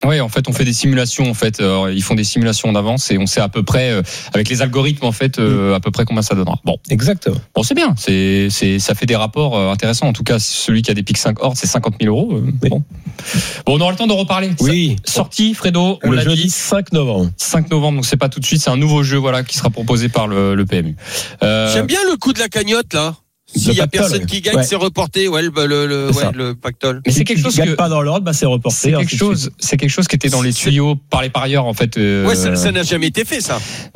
Oui, en fait, on fait des simulations. En fait, ils font des simulations d'avance et on sait à peu près, avec les algorithmes, en fait, à peu près combien ça donnera. Bon, exactement. Bon, c'est bien. Ça fait des rapports intéressants. En tout cas, celui qui a des pics 5 or, c'est 50 000 euros. Oui. Bon, on aura le temps de reparler. Oui. Sortie, Fredo. On le l'a jeudi dit. 5 novembre. 5 novembre, donc c'est pas tout de suite. C'est un nouveau jeu, voilà, qui sera proposé par le PMU. J'aime bien le coup de la cagnotte là. S'il y a pactole, personne qui gagne, c'est reporté. Ouais, le pactole. Mais c'est quelque chose que pas dans l'ordre, c'est reporté. C'est quelque chose qui était dans les tuyaux par les parieurs en fait. Ouais, ça n'a jamais été fait ça.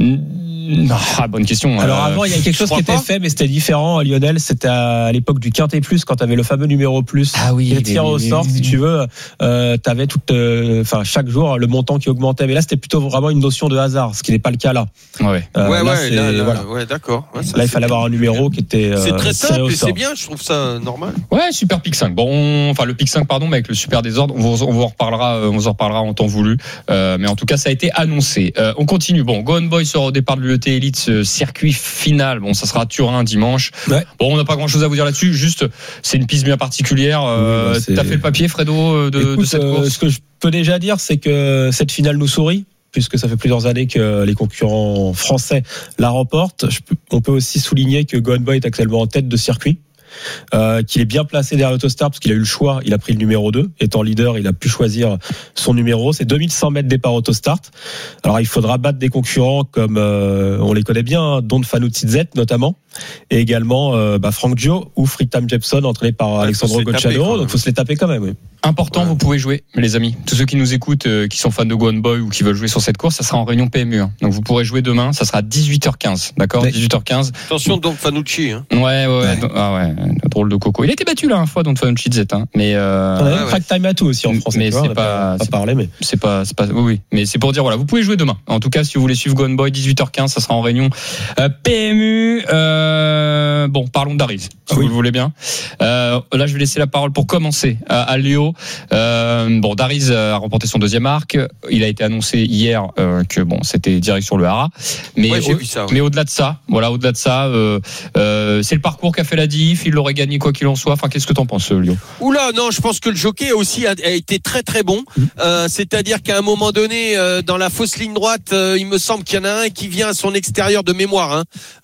Bonne question. Alors avant, il y a quelque chose qui était fait, mais c'était différent. Lionel, c'était à l'époque du Quintet Plus, quand tu avais le fameux numéro plus. Ah oui. Il tiré au sort, si tu veux. T'avais chaque jour le montant qui augmentait. Mais là, c'était plutôt vraiment une notion de hasard, ce qui n'est pas le cas là. Ouais. Ouais, d'accord. Ouais, là, il fallait avoir un numéro qui était. C'est très simple et c'est bien. Je trouve ça normal. Ouais, Super Pic 5. Bon, enfin le Pic 5, pardon, mais avec le Super Désordre, on vous en reparlera en temps voulu. Mais en tout cas, ça a été annoncé. On continue. Bon, Go On Boy sera au départ de l'UET Elite, circuit final. Bon, ça sera à Turin dimanche. Ouais. Bon, on n'a pas grand-chose à vous dire là-dessus. Juste, c'est une piste bien particulière. T'as fait le papier, Fredo, de cette course. Ce que je peux déjà dire, c'est que cette finale nous sourit, puisque ça fait plusieurs années que les concurrents français la remportent. On peut aussi souligner que Go On Boy est actuellement en tête de circuit. Qu'il est bien placé derrière l'Autostart parce qu'il a eu le choix, il a pris le numéro 2, étant leader, il a pu choisir son numéro. C'est 2100 mètres départ Autostart. Alors il faudra battre des concurrents comme on les connaît bien, Don Fanucci notamment, et également Frank Gio ou Fritam Jepson, entraîné par Alessandro Gocciadoro. Donc il faut se les taper quand même. Oui. Important, vous pouvez jouer, les amis. Tous ceux qui nous écoutent, qui sont fans de Go On Boy ou qui veulent jouer sur cette course, ça sera en réunion PMU. Donc vous pourrez jouer demain, ça sera à 18h15, d'accord, ouais. 18h15. Attention Don Fanucci. Hein. Ouais. Ah ouais, drôle de coco. Il a été battu là une fois, Don Fanucci hein. Mais Crack Time Atout aussi en français. Mais c'est pas parlé, mais c'est pas. Oui. Mais c'est pour dire voilà, vous pouvez jouer demain. En tout cas, si vous voulez suivre Go On Boy, 18h15, ça sera en réunion PMU. Bon, parlons d'Ariz, si vous le voulez bien. Là, je vais laisser la parole pour commencer à Léo. Dariz a remporté son deuxième arc. Il a été annoncé hier que c'était direction le Hara. Mais mais au-delà de ça, c'est le parcours qui a fait la diff. Il l'aurait gagné quoi qu'il en soit. Enfin, qu'est-ce que t'en penses, Léo? Oula, non, je pense que le jockey aussi a été très très bon. C'est-à-dire qu'à un moment donné, dans la fausse ligne droite, il me semble qu'il y en a un qui vient à son extérieur de mémoire,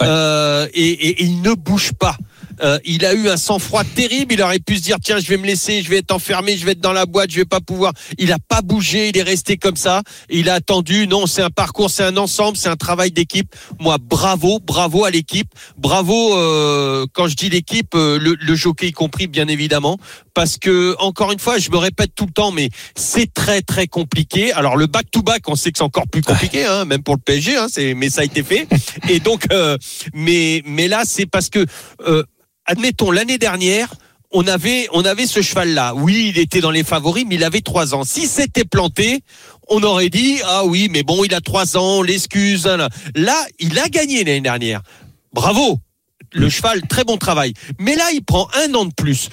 et il ne bouge pas. Il a eu un sang-froid terrible. Il aurait pu se dire tiens, je vais me laisser, je vais être enfermé, je vais être dans la boîte, je vais pas pouvoir. Il a pas bougé, il est resté comme ça. Il a attendu. Non, c'est un parcours, c'est un ensemble, c'est un travail d'équipe. Moi, bravo à l'équipe. Bravo quand je dis l'équipe, le jockey y compris, bien évidemment, parce que encore une fois, je me répète tout le temps, mais c'est très très compliqué. Alors le back-to-back, on sait que c'est encore plus compliqué, même pour le PSG. Mais ça a été fait. Et donc, mais là, c'est parce que admettons, l'année dernière, on avait ce cheval-là. Oui, il était dans les favoris, mais il avait 3 ans. Si c'était planté, on aurait dit, ah oui, mais bon, il a 3 ans, on l'excuse. Là, il a gagné l'année dernière. Bravo. Le cheval, très bon travail. Mais là, il prend 1 an de plus.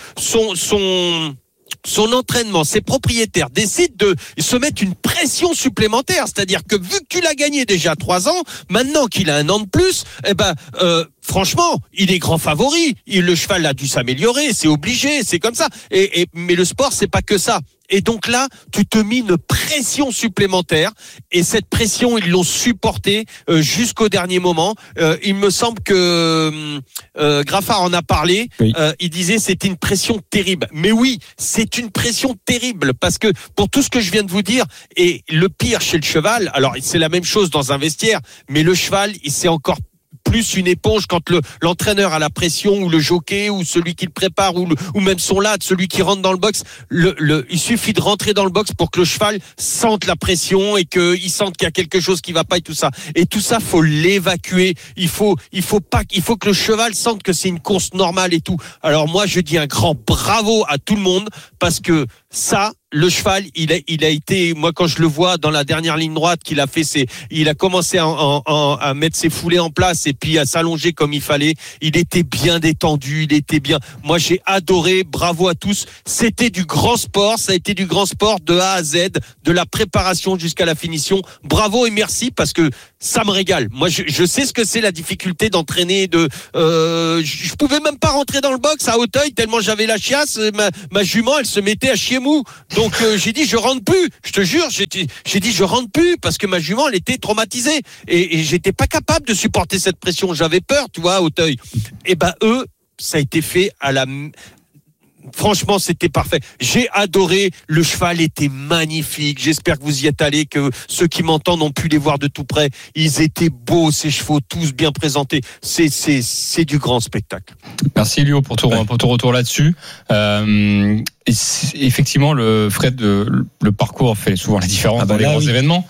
Son entraînement, ses propriétaires décident de se mettre une pression supplémentaire. C'est-à-dire que vu que tu l'as gagné déjà 3 ans, maintenant qu'il a 1 an de plus, franchement, il est grand favori. Le cheval a dû s'améliorer, c'est obligé, c'est comme ça. Mais le sport, c'est pas que ça. Et donc là, tu te mets une pression supplémentaire. Et cette pression, ils l'ont supportée jusqu'au dernier moment. Il me semble que Graffard en a parlé. Oui. Il disait c'était une pression terrible. Mais oui, c'est une pression terrible parce que pour tout ce que je viens de vous dire, et le pire chez le cheval, alors c'est la même chose dans un vestiaire, mais le cheval, c'est encore plus une éponge quand l'entraîneur a la pression, ou le jockey, ou celui qui le prépare, ou même son latte, celui qui rentre dans le box. Il suffit de rentrer dans le box pour que le cheval sente la pression et qu'il sente qu'il y a quelque chose qui va pas et tout ça. Et tout ça, faut l'évacuer. Il faut que le cheval sente que c'est une course normale et tout. Alors moi, je dis un grand bravo à tout le monde parce que ça, le cheval, il a été, moi quand je le vois dans la dernière ligne droite qu'il a fait, il a commencé à mettre ses foulées en place et puis à s'allonger comme il fallait. Il était bien détendu, il était bien. Moi j'ai adoré, bravo à tous. C'était du grand sport, ça a été du grand sport de A à Z, de la préparation jusqu'à la finition. Bravo et merci parce que ça me régale. Moi, je sais ce que c'est la difficulté d'entraîner. Je pouvais même pas rentrer dans le box à Auteuil tellement j'avais la chiasse. Ma jument, elle se mettait à chier mou. Donc j'ai dit je rentre plus. Je te jure, j'ai dit je rentre plus parce que ma jument, elle était traumatisée et j'étais pas capable de supporter cette pression. J'avais peur, tu vois, à Auteuil. Et ben eux, ça a été fait à la. Franchement, c'était parfait. J'ai adoré. Le cheval était magnifique. J'espère que vous y êtes allés, que ceux qui m'entendent ont pu les voir de tout près. Ils étaient beaux, ces chevaux, tous bien présentés. C'est du grand spectacle. Merci Lio pour ton retour là-dessus. Effectivement, le parcours fait souvent la différence dans les grands événements.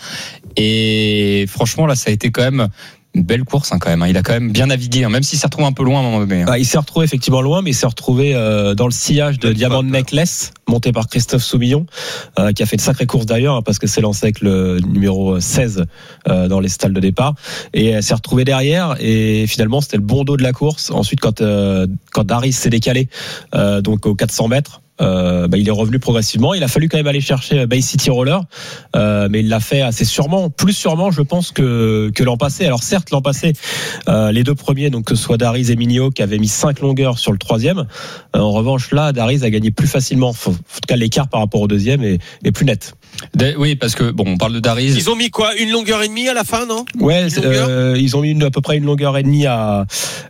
Et franchement, là, ça a été quand même une belle course quand même. Il a quand même bien navigué, même s'il s'est retrouvé un peu loin à un moment donné. Il s'est retrouvé effectivement loin, mais il s'est retrouvé dans le sillage de Diamond Necklace, monté par Christophe Soumillon, qui a fait une sacrée course d'ailleurs, parce que c'est lancé avec le numéro 16 dans les stalles de départ. Et elle s'est retrouvée derrière, et finalement c'était le bon dos de la course. Ensuite, quand Daris s'est décalé, donc aux 400 mètres, il est revenu progressivement. Il a fallu quand même aller chercher Bay City Roller, mais il l'a fait assez sûrement, plus sûrement je pense que l'an passé. Alors certes, l'an passé les deux premiers, donc que ce soit Daris et Minio, qui avaient mis 5 longueurs sur le troisième, en revanche là Daris a gagné plus facilement. En tout cas l'écart par rapport au deuxième est plus net. Oui, parce que on parle de Daris. Ils ont mis quoi, 1 longueur et demie à la fin, non? Ouais, ils ont mis à peu près 1 longueur et demie à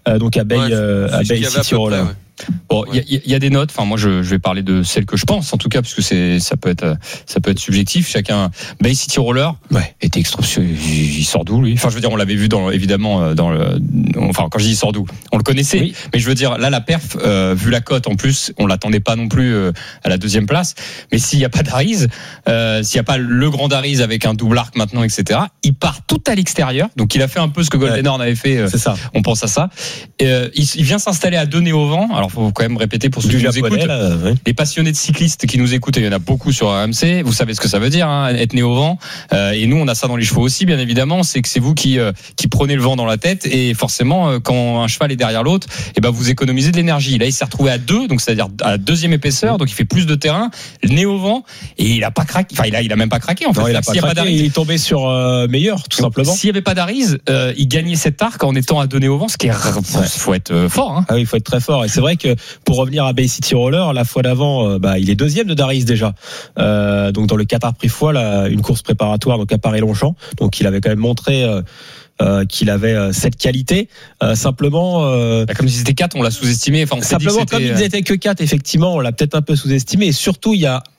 Bay City Roller. Ouais. Bon, il y a des notes. Enfin, moi, je vais parler de celles que je pense, en tout cas, parce que ça peut être subjectif. Chacun. Bay City Roller était extraordinaire. Il sort d'où, lui? Enfin, je veux dire, on l'avait vu évidemment dans le. Enfin, quand je dis il sort d'où, on le connaissait. Oui. Mais je veux dire, là, la perf, vu la cote, en plus, on l'attendait pas non plus à la deuxième place. Mais s'il y a pas Daris, s'il y a pas le grand Daris avec un double arc maintenant, etc., il part tout à l'extérieur. Donc, il a fait un peu ce que Golden Horn avait fait. C'est ça. On pense à ça. Il vient s'installer à Denain au vent. Alors, faut quand même répéter pour ceux qui nous écoutent. Les passionnés de cyclistes qui nous écoutent, il y en a beaucoup sur RMC. Vous savez ce que ça veut dire, être né au vent. Et nous, on a ça dans les chevaux aussi, bien évidemment. C'est que c'est vous qui prenez le vent dans la tête. Et forcément, quand un cheval est derrière l'autre, vous économisez de l'énergie. Là, il s'est retrouvé à 2, donc c'est-à-dire à la deuxième épaisseur. Donc, il fait plus de terrain. Né au vent. Et il a pas craqué. Enfin, il a même pas craqué, en fait. Non, il a pas craqué. Il est tombé sur meilleur, tout simplement. S'il y avait pas Daris, il gagnait cet arc en étant à Denain au vent, ce qui est faut être fort. Ah oui, il faut être très fort. Et c'est vrai que pour revenir à Bay City Roller, la fois d'avant, il est deuxième de Daris déjà. Donc dans le Qatar Prix Foix, une course préparatoire donc à Paris-Longchamp. Donc il avait quand même montré qu'il avait cette qualité. Simplement, comme s'ils étaient 4, on l'a sous-estimé. Enfin, on s'est simplement, dit que comme ils n'étaient que 4, effectivement, on l'a peut-être un peu sous-estimé. Et surtout, il y a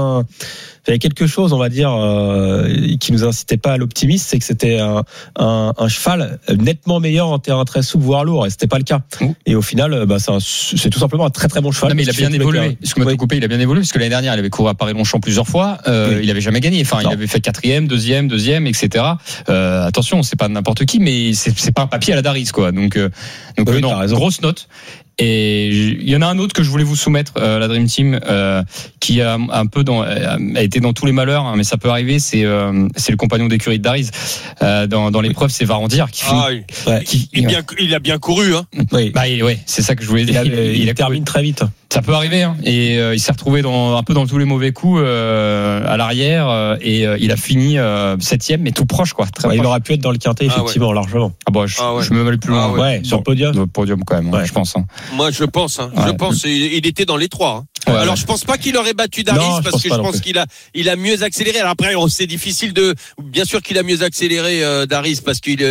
quelque chose, on va dire, qui nous incitait pas à l'optimisme, c'est que c'était un cheval nettement meilleur en terrain très souple, voire lourd, et c'était pas le cas. Et au final, c'est tout simplement un très très bon cheval. Non, mais il a bien évolué. Il a bien évolué, parce que l'année dernière, il avait couru à Paris-Longchamp plusieurs fois. Il avait jamais gagné. Enfin, il avait fait 4e, 2e, etc. Attention, c'est pas n'importe qui, mais c'est pas un papier à la Daris, quoi. Donc non, grosse note. Et il y en a un autre que je voulais vous soumettre, la Dream Team, qui a un peu a été dans tous les malheurs, mais ça peut arriver. C'est le compagnon d'écurie de Daris. Dans l'épreuve, c'est Varandir qui finit. Il a bien couru, hein. Oui. C'est ça que je voulais dire. Il termine très vite. Ça peut arriver, hein. Et il s'est retrouvé un peu dans tous les mauvais coups à l'arrière, et il a fini 7e, mais tout proche, quoi. Très proche. Il aurait pu être dans le quintet, effectivement, largement. Je me mets plus loin. Sur le podium. Le podium quand même, je pense. Hein. Moi, je pense. Je pense. Il était dans les 3. Hein. Alors, je pense pas qu'il aurait battu Daris, parce que je pense qu'il a mieux accéléré. Alors après, c'est difficile bien sûr qu'il a mieux accéléré Daris, parce qu'il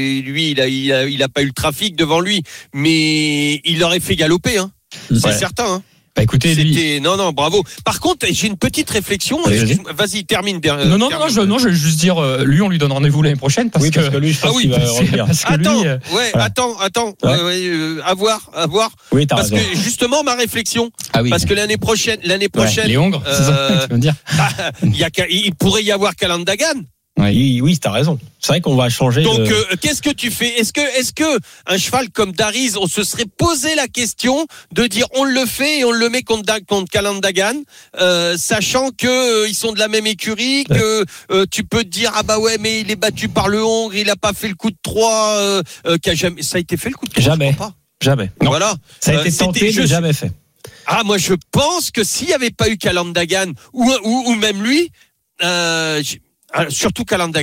il a pas eu le trafic devant lui, mais il aurait fait galoper, hein. C'est certain, hein. Écoutez, non, bravo. Par contre, j'ai une petite réflexion. Vas-y, termine. Non, je vais juste dire, lui, on lui donne rendez-vous l'année prochaine, parce que lui, je pense qu'il va revenir. Attends. À voir. Oui, t'as parce raison. que justement, ma réflexion. Parce que l'année prochaine. Les Hongres, c'est ça que tu veux dire. Il pourrait y avoir Calandagan. Oui, t'as raison. C'est vrai qu'on va changer. Donc, qu'est-ce que tu fais? Est-ce que un cheval comme Daris, on se serait posé la question de dire on le fait et on le met contre Calandagan, sachant que ils sont de la même écurie, que tu peux te dire mais il est battu par le Hongre, il a pas fait le coup de 3, ça a été fait le coup de 3? Jamais. Non. Voilà. Ça a été tenté, mais jamais fait. Moi je pense que s'il y avait pas eu Calandagan ou même lui, surtout Calandagan,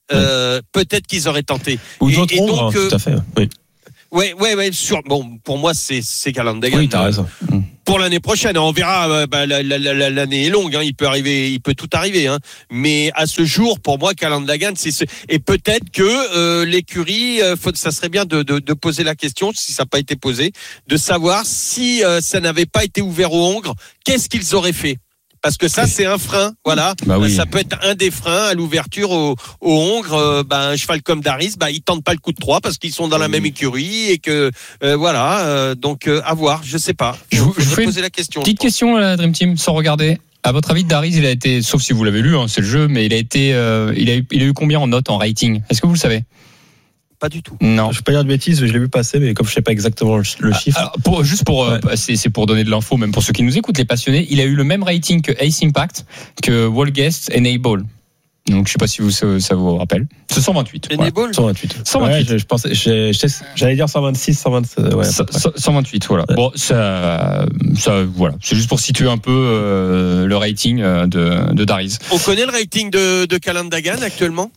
peut-être qu'ils auraient tenté. Ou d'autres ombres, tout à fait. Oui. Ouais. Bon, pour moi, c'est Calandaghan. Oui, t'as raison. Pour l'année prochaine, on verra. L'année est longue, hein, il peut tout arriver. Hein. Mais à ce jour, pour moi, Calandaghan, et peut-être que l'écurie, ça serait bien de poser la question, si ça n'a pas été posé, de savoir si ça n'avait pas été ouvert aux Hongres, qu'est-ce qu'ils auraient fait. Parce que ça, c'est un frein, voilà. Oui. Ça peut être un des freins à l'ouverture aux Hongres. Un cheval comme Daris, ils tentent pas le coup de 3 parce qu'ils sont dans la même écurie et que donc à voir, je sais pas. Je vais poser la question. Petite question, la Dream Team, sans regarder. À votre avis, Daris, il a été, sauf si vous l'avez lu, hein, c'est le jeu, mais il a eu combien en notes, en rating ? Est-ce que vous le savez ? Pas du tout. Non. Je ne vais pas dire de bêtises, je l'ai vu passer, mais comme je ne sais pas exactement le chiffre. Alors, c'est pour donner de l'info, même pour ceux qui nous écoutent, les passionnés, il a eu le même rating que Ace Impact, que Wallguest et Enable. Donc, je ne sais pas si ça vous rappelle. C'est 128. Enable voilà. 128. Ouais, je pensais, j'allais dire 126, 127. Ouais, 128, voilà. Ouais. Bon, ça, voilà. C'est juste pour situer un peu le rating de Daris. On connaît le rating de Calandaghan actuellement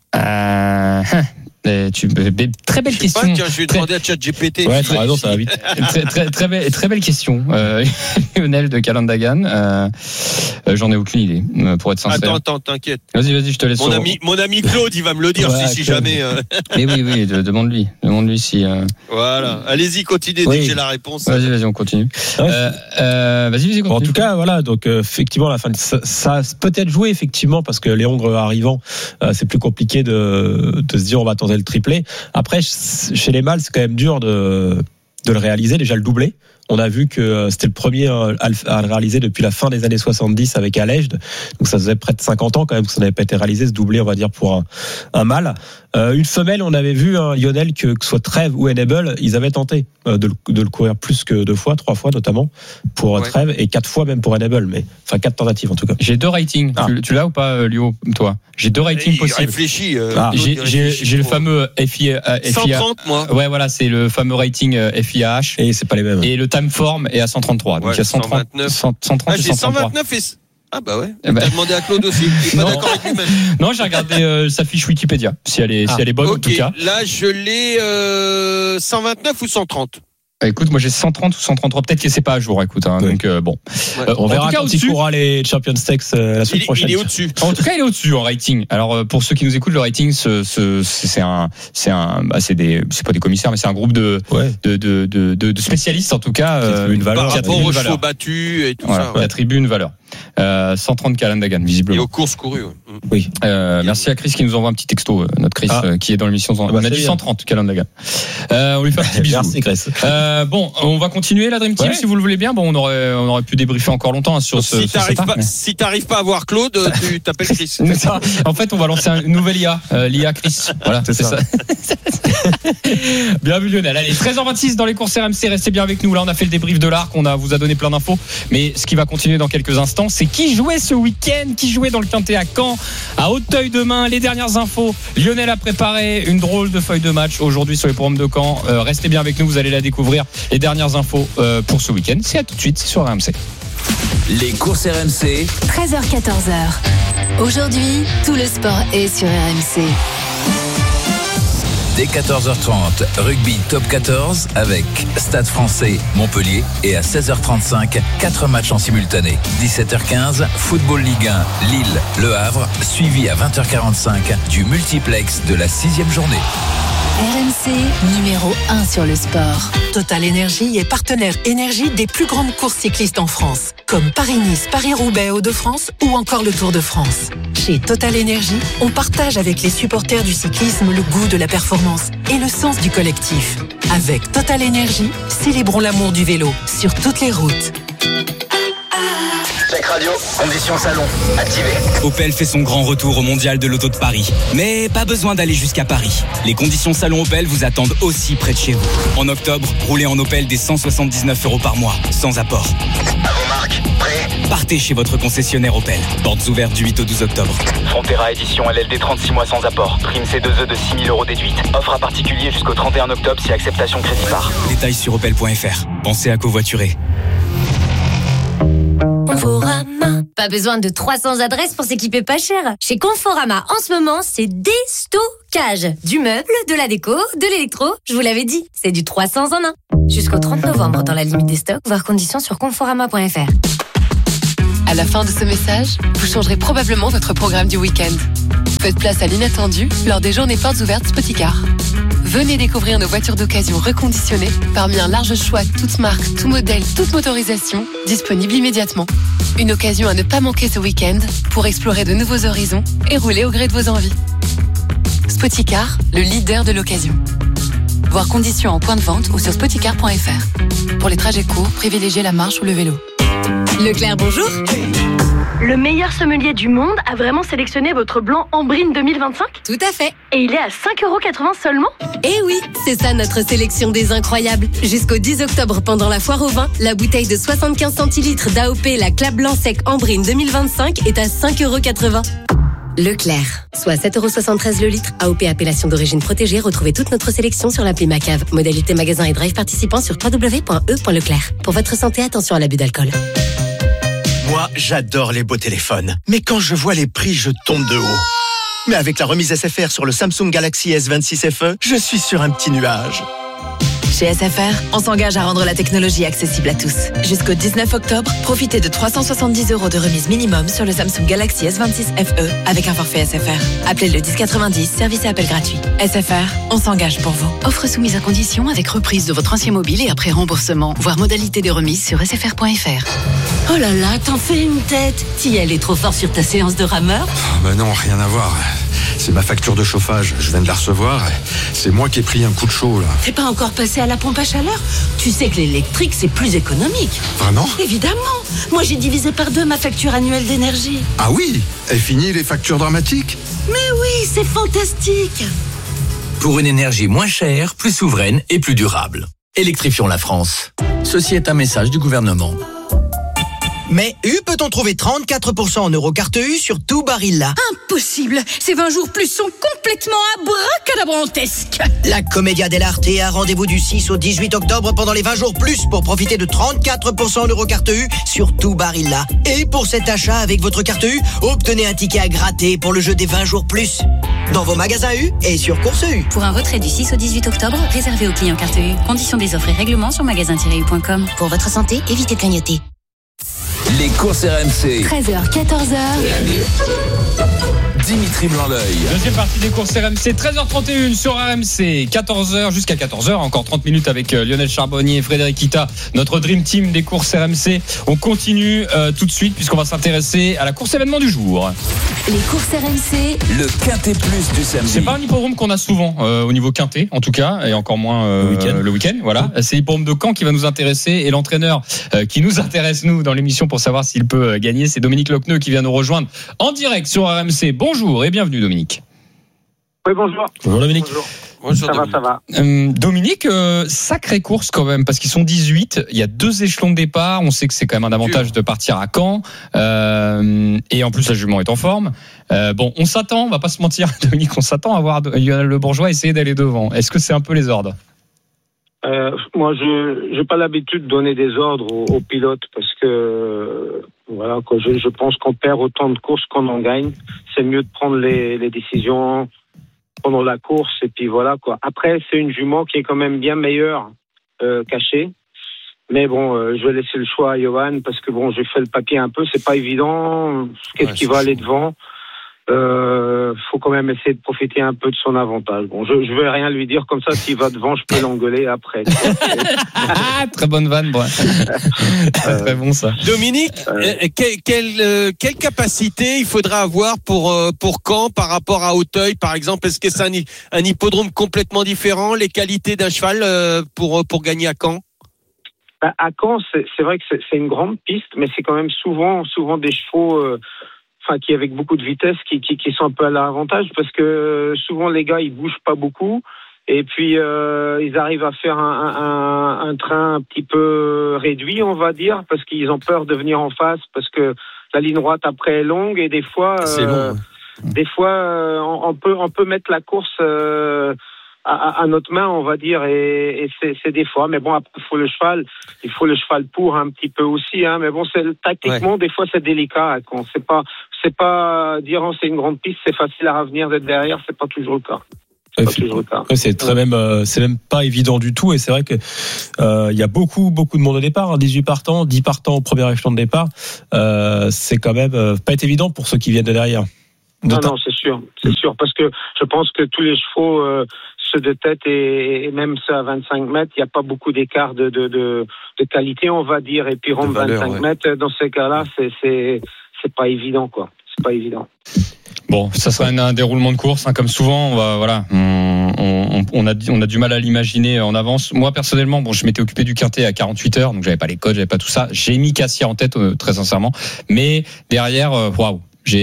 très belle question. Tiens, je vais demander à ChatGPT. Ouais, t'as raison, ça va vite. très belle question. Lionel de Calandaghan. J'en ai aucune idée, pour être sincère. Attends, t'inquiète. Vas-y, je te laisse. Mon ami Claude, il va me le dire si jamais. Mais oui, demande-lui si. Voilà. Allez-y, continuez dès que j'ai la réponse. Vas-y, on continue. Vas-y, continue. Bon, en tout cas, voilà. Donc, effectivement, la fin, ça a peut-être joué effectivement parce que les Hongres arrivant, c'est plus compliqué de se dire on va tenter le triplé. Après, chez les mâles, c'est quand même dur de le réaliser. Déjà, le doublé. On a vu que c'était le premier à le réaliser depuis la fin des années 70 avec Alleged. Donc ça faisait près de 50 ans quand même que ça n'avait pas été réalisé, ce doublé, on va dire, pour un mâle. Une femelle, on avait vu, Lionel, que ce soit Trèves ou Enable, ils avaient tenté de le courir plus que 2 fois, 3 fois notamment, pour Trèves, et 4 fois même pour Enable. Mais, enfin, 4 tentatives en tout cas. J'ai 2 ratings. Tu l'as ou pas, Lio, toi? J'ai 2 ratings possibles. Réfléchis. J'ai le fameux FIA. 130, moi. Ouais, voilà, c'est le fameux rating FIAH. Et c'est pas les mêmes. Et le Timeform est à 133. Donc il y a 130 et 133. J'ai 129 et... Ah bah ouais. T'as demandé à Claude aussi. Il est pas d'accord avec lui-même. Non, j'ai regardé sa fiche Wikipédia. Si elle est bonne, en tout cas. Là, je l'ai 129 ou 130. Écoute, moi j'ai 130 ou 133. Peut-être que c'est pas à jour. Écoute, hein, donc bon. On verra quand il courra les Champions Stakes la semaine prochaine. Il est au-dessus. En tout cas, il est au-dessus en rating. Alors pour ceux qui nous écoutent, le rating, c'est pas des commissaires, mais c'est un groupe de spécialistes en tout cas. Une valeur. Par rapport aux chevaux battus et tout ça. Qui attribue une valeur. 130 Calandaghan, visiblement. Et aux courses courues. Oui. Merci à Chris qui nous envoie un petit texto. Notre Chris qui est dans l'émission. On a dit 130 Calandaghan. On lui fait un petit bisou. Merci Chris. Bon, on va continuer la Dream Team si vous le voulez bien. Bon, on aurait pu débriefer encore longtemps sur ce. Si t'arrives pas à voir Claude, tu t'appelles Chris. Ça. En fait, on va lancer une nouvelle IA, l'IA Chris. Voilà, c'est ça. Bien vu Lionel. Allez, 13h26 dans les courses RMC. Restez bien avec nous. Là, on a fait le débrief de l'Arc. On vous a donné plein d'infos. Mais ce qui va continuer dans quelques instants, c'est qui jouait ce week-end, qui jouait dans le Quintet à Caen, à Hauteuil demain. Les dernières infos. Lionel a préparé une drôle de feuille de match aujourd'hui sur les programmes de Caen. Restez bien avec nous, vous allez la découvrir. Les dernières infos pour ce week-end. C'est à tout de suite sur RMC. Les courses RMC. 13h-14h. Aujourd'hui, tout le sport est sur RMC. Dès 14h30, rugby top 14 avec Stade Français Montpellier et à 16h35, 4 matchs en simultané. 17h15, Football Ligue 1, Lille, Le Havre, suivi à 20h45 du multiplex de la 6e journée. RMC, numéro 1 sur le sport. Total Énergie est partenaire énergie des plus grandes courses cyclistes en France, comme Paris-Nice, Paris-Roubaix, Hauts-de-France ou encore le Tour de France. Chez Total Énergie, on partage avec les supporters du cyclisme le goût de la performance et le sens du collectif. Avec Total Énergie, célébrons l'amour du vélo sur toutes les routes. Check radio, conditions salon, activé. Opel fait son grand retour au mondial de l'auto de Paris. Mais pas besoin d'aller jusqu'à Paris. Les conditions salon Opel vous attendent aussi près de chez vous. En octobre, roulez en Opel dès 179 € par mois, sans apport. À vos marques, prêt ? Partez chez votre concessionnaire Opel. Portes ouvertes du 8 au 12 octobre. Frontera édition LLD 36 mois sans apport. Prime C2E de 6 000 € déduite. Offre à particulier jusqu'au 31 octobre si acceptation crédit par. Détails sur opel.fr. Pensez à covoiturer. Conforama. Pas besoin de 300 adresses pour s'équiper pas cher. Chez Conforama, en ce moment, c'est déstockage. Du meuble, de la déco, de l'électro. Je vous l'avais dit, c'est du 300 en 1. Jusqu'au 30 novembre dans la limite des stocks, voir conditions sur conforama.fr. À la fin de ce message, vous changerez probablement votre programme du week-end. Faites place à l'inattendu lors des journées portes ouvertes Spoticar. Venez découvrir nos voitures d'occasion reconditionnées parmi un large choix, toutes marques, tout modèle, toute motorisation, disponible immédiatement. Une occasion à ne pas manquer ce week-end pour explorer de nouveaux horizons et rouler au gré de vos envies. Spoticar, le leader de l'occasion. Voir conditions en point de vente ou sur spoticar.fr. Pour les trajets courts, privilégiez la marche ou le vélo. Leclerc, bonjour. Le meilleur sommelier du monde a vraiment sélectionné votre blanc Ambrine 2025 ? Tout à fait. Et il est à 5,80€ seulement ? Eh oui, c'est ça notre sélection des incroyables. Jusqu'au 10 octobre, pendant la foire au vin, la bouteille de 75 centilitres d'AOP, la Clap Blanc Sec Ambrine 2025 est à 5,80€. Leclerc, soit 7,73€ le litre. AOP appellation d'origine protégée. Retrouvez toute notre sélection sur l'appli Macave. Modalité magasin et drive participant sur www.e.leclerc. Pour votre santé, attention à l'abus d'alcool. Moi, j'adore les beaux téléphones. Mais quand je vois les prix, je tombe de haut. Mais avec la remise SFR sur le Samsung Galaxy S26 FE, je suis sur un petit nuage. Chez SFR, on s'engage à rendre la technologie accessible à tous. Jusqu'au 19 octobre, profitez de 370€ de remise minimum sur le Samsung Galaxy S26 FE avec un forfait SFR. Appelez le 1090, service et appel gratuit. SFR, on s'engage pour vous. Offre soumise à condition avec reprise de votre ancien mobile et après remboursement. Voir modalité des remises sur sfr.fr. Oh là là, t'en fais une tête. T'y allais trop fort sur ta séance de rameur ? Bah non, rien à voir. C'est ma facture de chauffage, je viens de la recevoir. C'est moi qui ai pris un coup de chaud là. T'es pas encore passé à la pompe à chaleur ? Tu sais que l'électrique c'est plus économique. Vraiment ? Évidemment. Moi j'ai divisé par 2 ma facture annuelle d'énergie. Ah oui ? Et fini les factures dramatiques ? Mais oui, c'est fantastique. Pour une énergie moins chère, plus souveraine et plus durable. Électrifions la France. Ceci est un message du gouvernement. Mais peut-on trouver 34% en Eurocarte U sur tout Barilla ? Impossible. Ces 20 jours plus sont complètement abracadabrantesques. La Commedia dell'Arte a rendez-vous du 6 au 18 octobre pendant les 20 jours plus pour profiter de 34% en Eurocarte U sur tout Barilla. Et pour cet achat avec votre carte U, obtenez un ticket à gratter pour le jeu des 20 jours plus. Dans vos magasins U et sur Course U. Pour un retrait du 6 au 18 octobre, réservé aux clients carte U. Conditions des offres et règlements sur magasin-u.com. Pour votre santé, évitez de clignoter. Les courses RMC. 13h, 14h. Dimitri Blanc-L'œil. Deuxième partie des courses RMC, 13h31 sur RMC, 14h jusqu'à 14h, encore 30 minutes avec Lionel Charbonnier et Frédéric Kita, notre Dream Team des courses RMC. On continue tout de suite puisqu'on va s'intéresser à la course événement du jour. Les courses RMC. Le Quintet Plus du samedi. C'est pas un hippodrome qu'on a souvent au niveau Quintet, en tout cas, et encore moins le week-end. Voilà. C'est l'hippodrome de Caen qui va nous intéresser et l'entraîneur qui nous intéresse, nous, dans l'émission pour savoir s'il peut gagner, c'est Dominique Lochneux qui vient nous rejoindre en direct sur RMC. Bonjour et bienvenue Dominique. Oui, bonjour. Bonjour Dominique. Bonjour, ça va. Dominique, sacrée course quand même, parce qu'ils sont 18, il y a 2 échelons de départ, on sait que c'est quand même un avantage de partir à Caen, et en plus la jument est en forme. Bon, on s'attend, on va pas se mentir Dominique, on s'attend à voir Lionel Le Bourgeois essayer d'aller devant. Est-ce que c'est un peu les ordres ? Moi, je n'ai pas l'habitude de donner des ordres aux pilotes parce que voilà, quand je pense qu'on perd autant de courses qu'on en gagne. C'est mieux de prendre les décisions pendant la course et puis voilà quoi. Après, c'est une jument qui est quand même bien meilleure cachée. Mais bon, je vais laisser le choix à Johan parce que bon, j'ai fait le papier un peu, c'est pas évident. Qu'est-ce qui va aller devant ? Faut quand même essayer de profiter un peu de son avantage. Bon, je vais rien lui dire comme ça. S'il va devant, je peux l'engueuler après. Très bonne vanne, bon. Très bon ça. Dominique, quelle capacité il faudra avoir pour Caen par rapport à Auteuil, par exemple ? Est-ce que c'est un hippodrome complètement différent ? Les qualités d'un cheval pour gagner à Caen ? À Caen, c'est vrai que c'est une grande piste, mais c'est quand même souvent des chevaux. Qui avec beaucoup de vitesse, qui sont un peu à l'avantage parce que souvent les gars ils bougent pas beaucoup et puis ils arrivent à faire un train un petit peu réduit, on va dire, parce qu'ils ont peur de venir en face parce que la ligne droite après est longue et des fois, c'est long. Des fois on peut mettre la course à notre main, on va dire, et c'est des fois. Mais bon, après, il faut le cheval pour un petit peu aussi, hein. Mais bon, tactiquement, des fois, c'est délicat. Quand c'est pas dire c'est une grande piste, c'est facile à revenir d'être derrière, c'est pas toujours le cas. C'est même pas évident du tout, et c'est vrai que il y a beaucoup de monde au départ, 18 partants, 10 partants au premier échelon de départ. C'est quand même pas être évident pour ceux qui viennent de derrière. Non, c'est sûr, parce que je pense que tous les chevaux, ceux de tête et même ceux à 25 mètres, il n'y a pas beaucoup d'écart de qualité, on va dire, et puis rendre 25 mètres, dans ces cas-là, c'est pas évident, quoi. C'est pas évident. Bon, ça sera un déroulement de course, hein, comme souvent. On a du mal à l'imaginer en avance. Moi, personnellement, je m'étais occupé du quintet à 48 heures, donc j'avais pas les codes, j'avais pas tout ça. J'ai mis Cassia en tête, très sincèrement, mais derrière, waouh.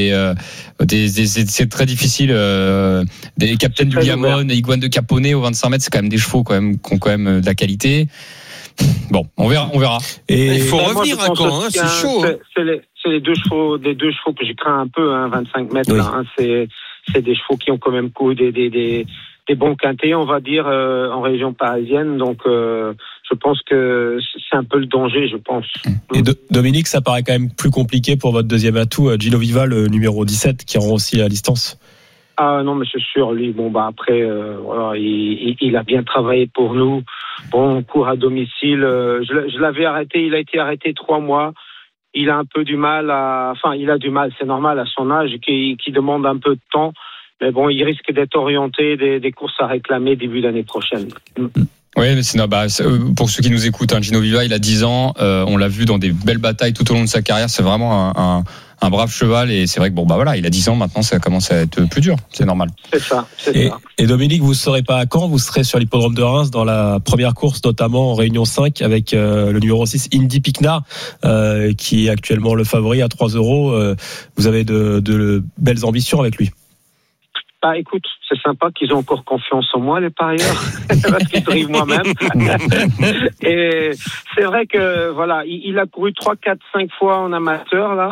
C'est très difficile. Des captains du Liamon et Iguane de Caponnet au 25 mètres, c'est quand même des chevaux qui ont quand même de la qualité. Bon, on verra. Et il faut revenir à Caen, c'est chaud. C'est les deux chevaux que je crains un peu, 25 mètres. Oui. Là, hein, c'est des chevaux qui ont quand même des bons quintets, on va dire, en région parisienne. Donc, je pense que c'est un peu le danger, je pense. Et Dominique, ça paraît quand même plus compliqué pour votre deuxième atout, Gino Viva, le numéro 17, qui rend aussi à distance. Ah non, mais c'est sûr, lui, après, voilà, il a bien travaillé pour nous. Bon, on court à domicile. Je l'avais arrêté, il a été arrêté 3 mois. Il a un peu du mal c'est normal à son âge, qui demande un peu de temps. Mais bon, il risque d'être orienté des courses à réclamer début d'année prochaine. Oui, mais pour ceux qui nous écoutent, Gino Viva, il a 10 ans. On l'a vu dans des belles batailles tout au long de sa carrière. C'est vraiment un brave cheval, et c'est vrai que il a 10 ans maintenant, ça commence à être plus dur. C'est normal. C'est ça. Et Dominique, vous ne serez pas à Caen, vous serez sur l'hippodrome de Reims dans la première course, notamment en Réunion 5 avec le numéro 6 Indy Picna, qui est actuellement le favori à 3 €. Vous avez de belles ambitions avec lui. Bah écoute, c'est sympa qu'ils ont encore confiance en moi, les parieurs, parce qu'ils drivent moi-même. Et c'est vrai que voilà, il a couru 3, 4, 5 fois en amateur là,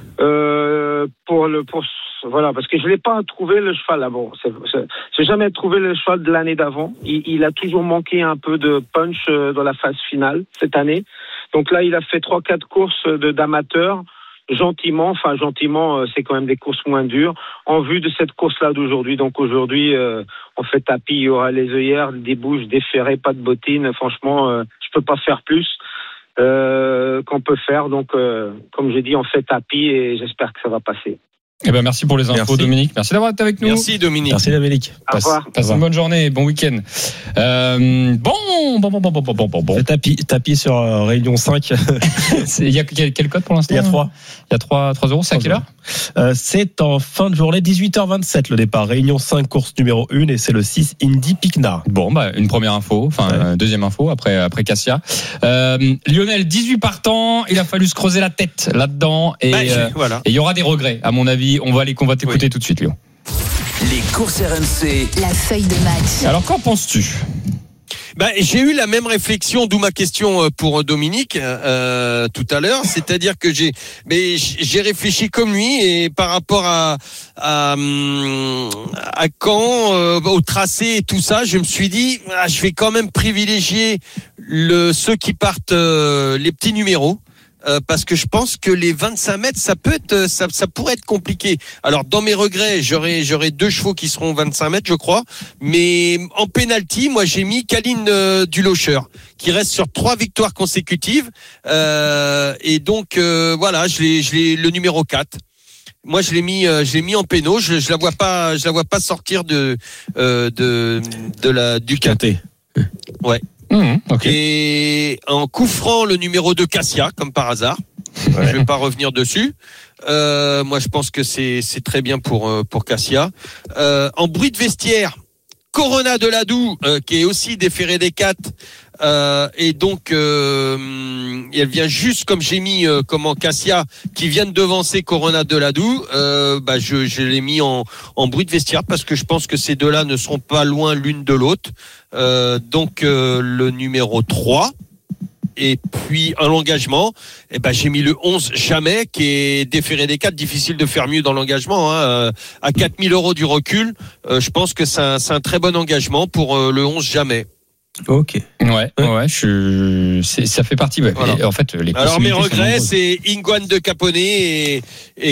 parce que je l'ai pas trouvé le cheval là. Bon, j'ai jamais trouvé le cheval de l'année d'avant. Il a toujours manqué un peu de punch dans la phase finale cette année. Donc là, il a fait 3, 4 courses d'amateurs. Gentiment, c'est quand même des courses moins dures, en vue de cette course-là d'aujourd'hui. Donc aujourd'hui, on fait tapis, il y aura les œillères, des bouches, des ferrets, pas de bottines. Franchement, je peux pas faire plus qu'on peut faire. Donc, comme j'ai dit, on fait tapis et j'espère que ça va passer. Eh ben, merci pour les infos, Dominique. Merci d'avoir été avec nous. Merci, Dominique. Merci, Dominique. Au revoir. Passe une bonne journée, bon week-end. Bon. Tapis sur Réunion 5. Il y a quel code pour l'instant? Il y a 3. Il y a 3 €. C'est à quelle heure? C'est en fin de journée, 18h27 le départ. Réunion 5, course numéro 1, et c'est le 6 Indy Picna. Bon, une première info, deuxième info après Cassia. Lionel, 18 partants, il a fallu se creuser la tête là-dedans, et il y aura des regrets, à mon avis. On va t'écouter tout de suite, Léo. Les courses RMC. La feuille de match. Alors, qu'en penses-tu? J'ai eu la même réflexion, d'où ma question pour Dominique tout à l'heure. C'est-à-dire que j'ai réfléchi comme lui, et par rapport à Caen, au tracé et tout ça, je me suis dit, je vais quand même privilégier ceux qui partent les petits numéros. Parce que je pense que les 25 mètres, ça pourrait être compliqué. Alors, dans mes regrets, j'aurai 2 chevaux qui seront 25 mètres, je crois. Mais en penalty, moi, j'ai mis Kaline Dulocher, qui reste sur 3 victoires consécutives. Et donc, voilà, je l'ai le numéro 4. Moi, je l'ai mis en péno. Je la vois pas sortir du quintet. Ouais. Okay. Et en coup franc, le numéro 2 Cassia, comme par hasard. Ouais. Je vais pas revenir dessus. Moi, je pense que c'est très bien pour Cassia. En bruit de vestiaire, Corona de Ladoux, qui est aussi déféré des 4. Et donc, elle vient juste, comme j'ai mis comment Cassia, qui vient de devancer Corona de Ladoux. Je l'ai mis en bruit de vestiaire, parce que je pense que ces deux-là ne seront pas loin l'une de l'autre. Donc le numéro 3. et puis à l'engagement, j'ai mis le 11 jamais, qui est déféré des 4, difficile de faire mieux dans l'engagement. À 4 000 € du recul, je pense que c'est un très bon engagement pour le 11 jamais. Ok. Ouais, ça fait partie. Ouais. Voilà. Et en fait, les alors mes regrets, sont c'est Ingouane de Caponnet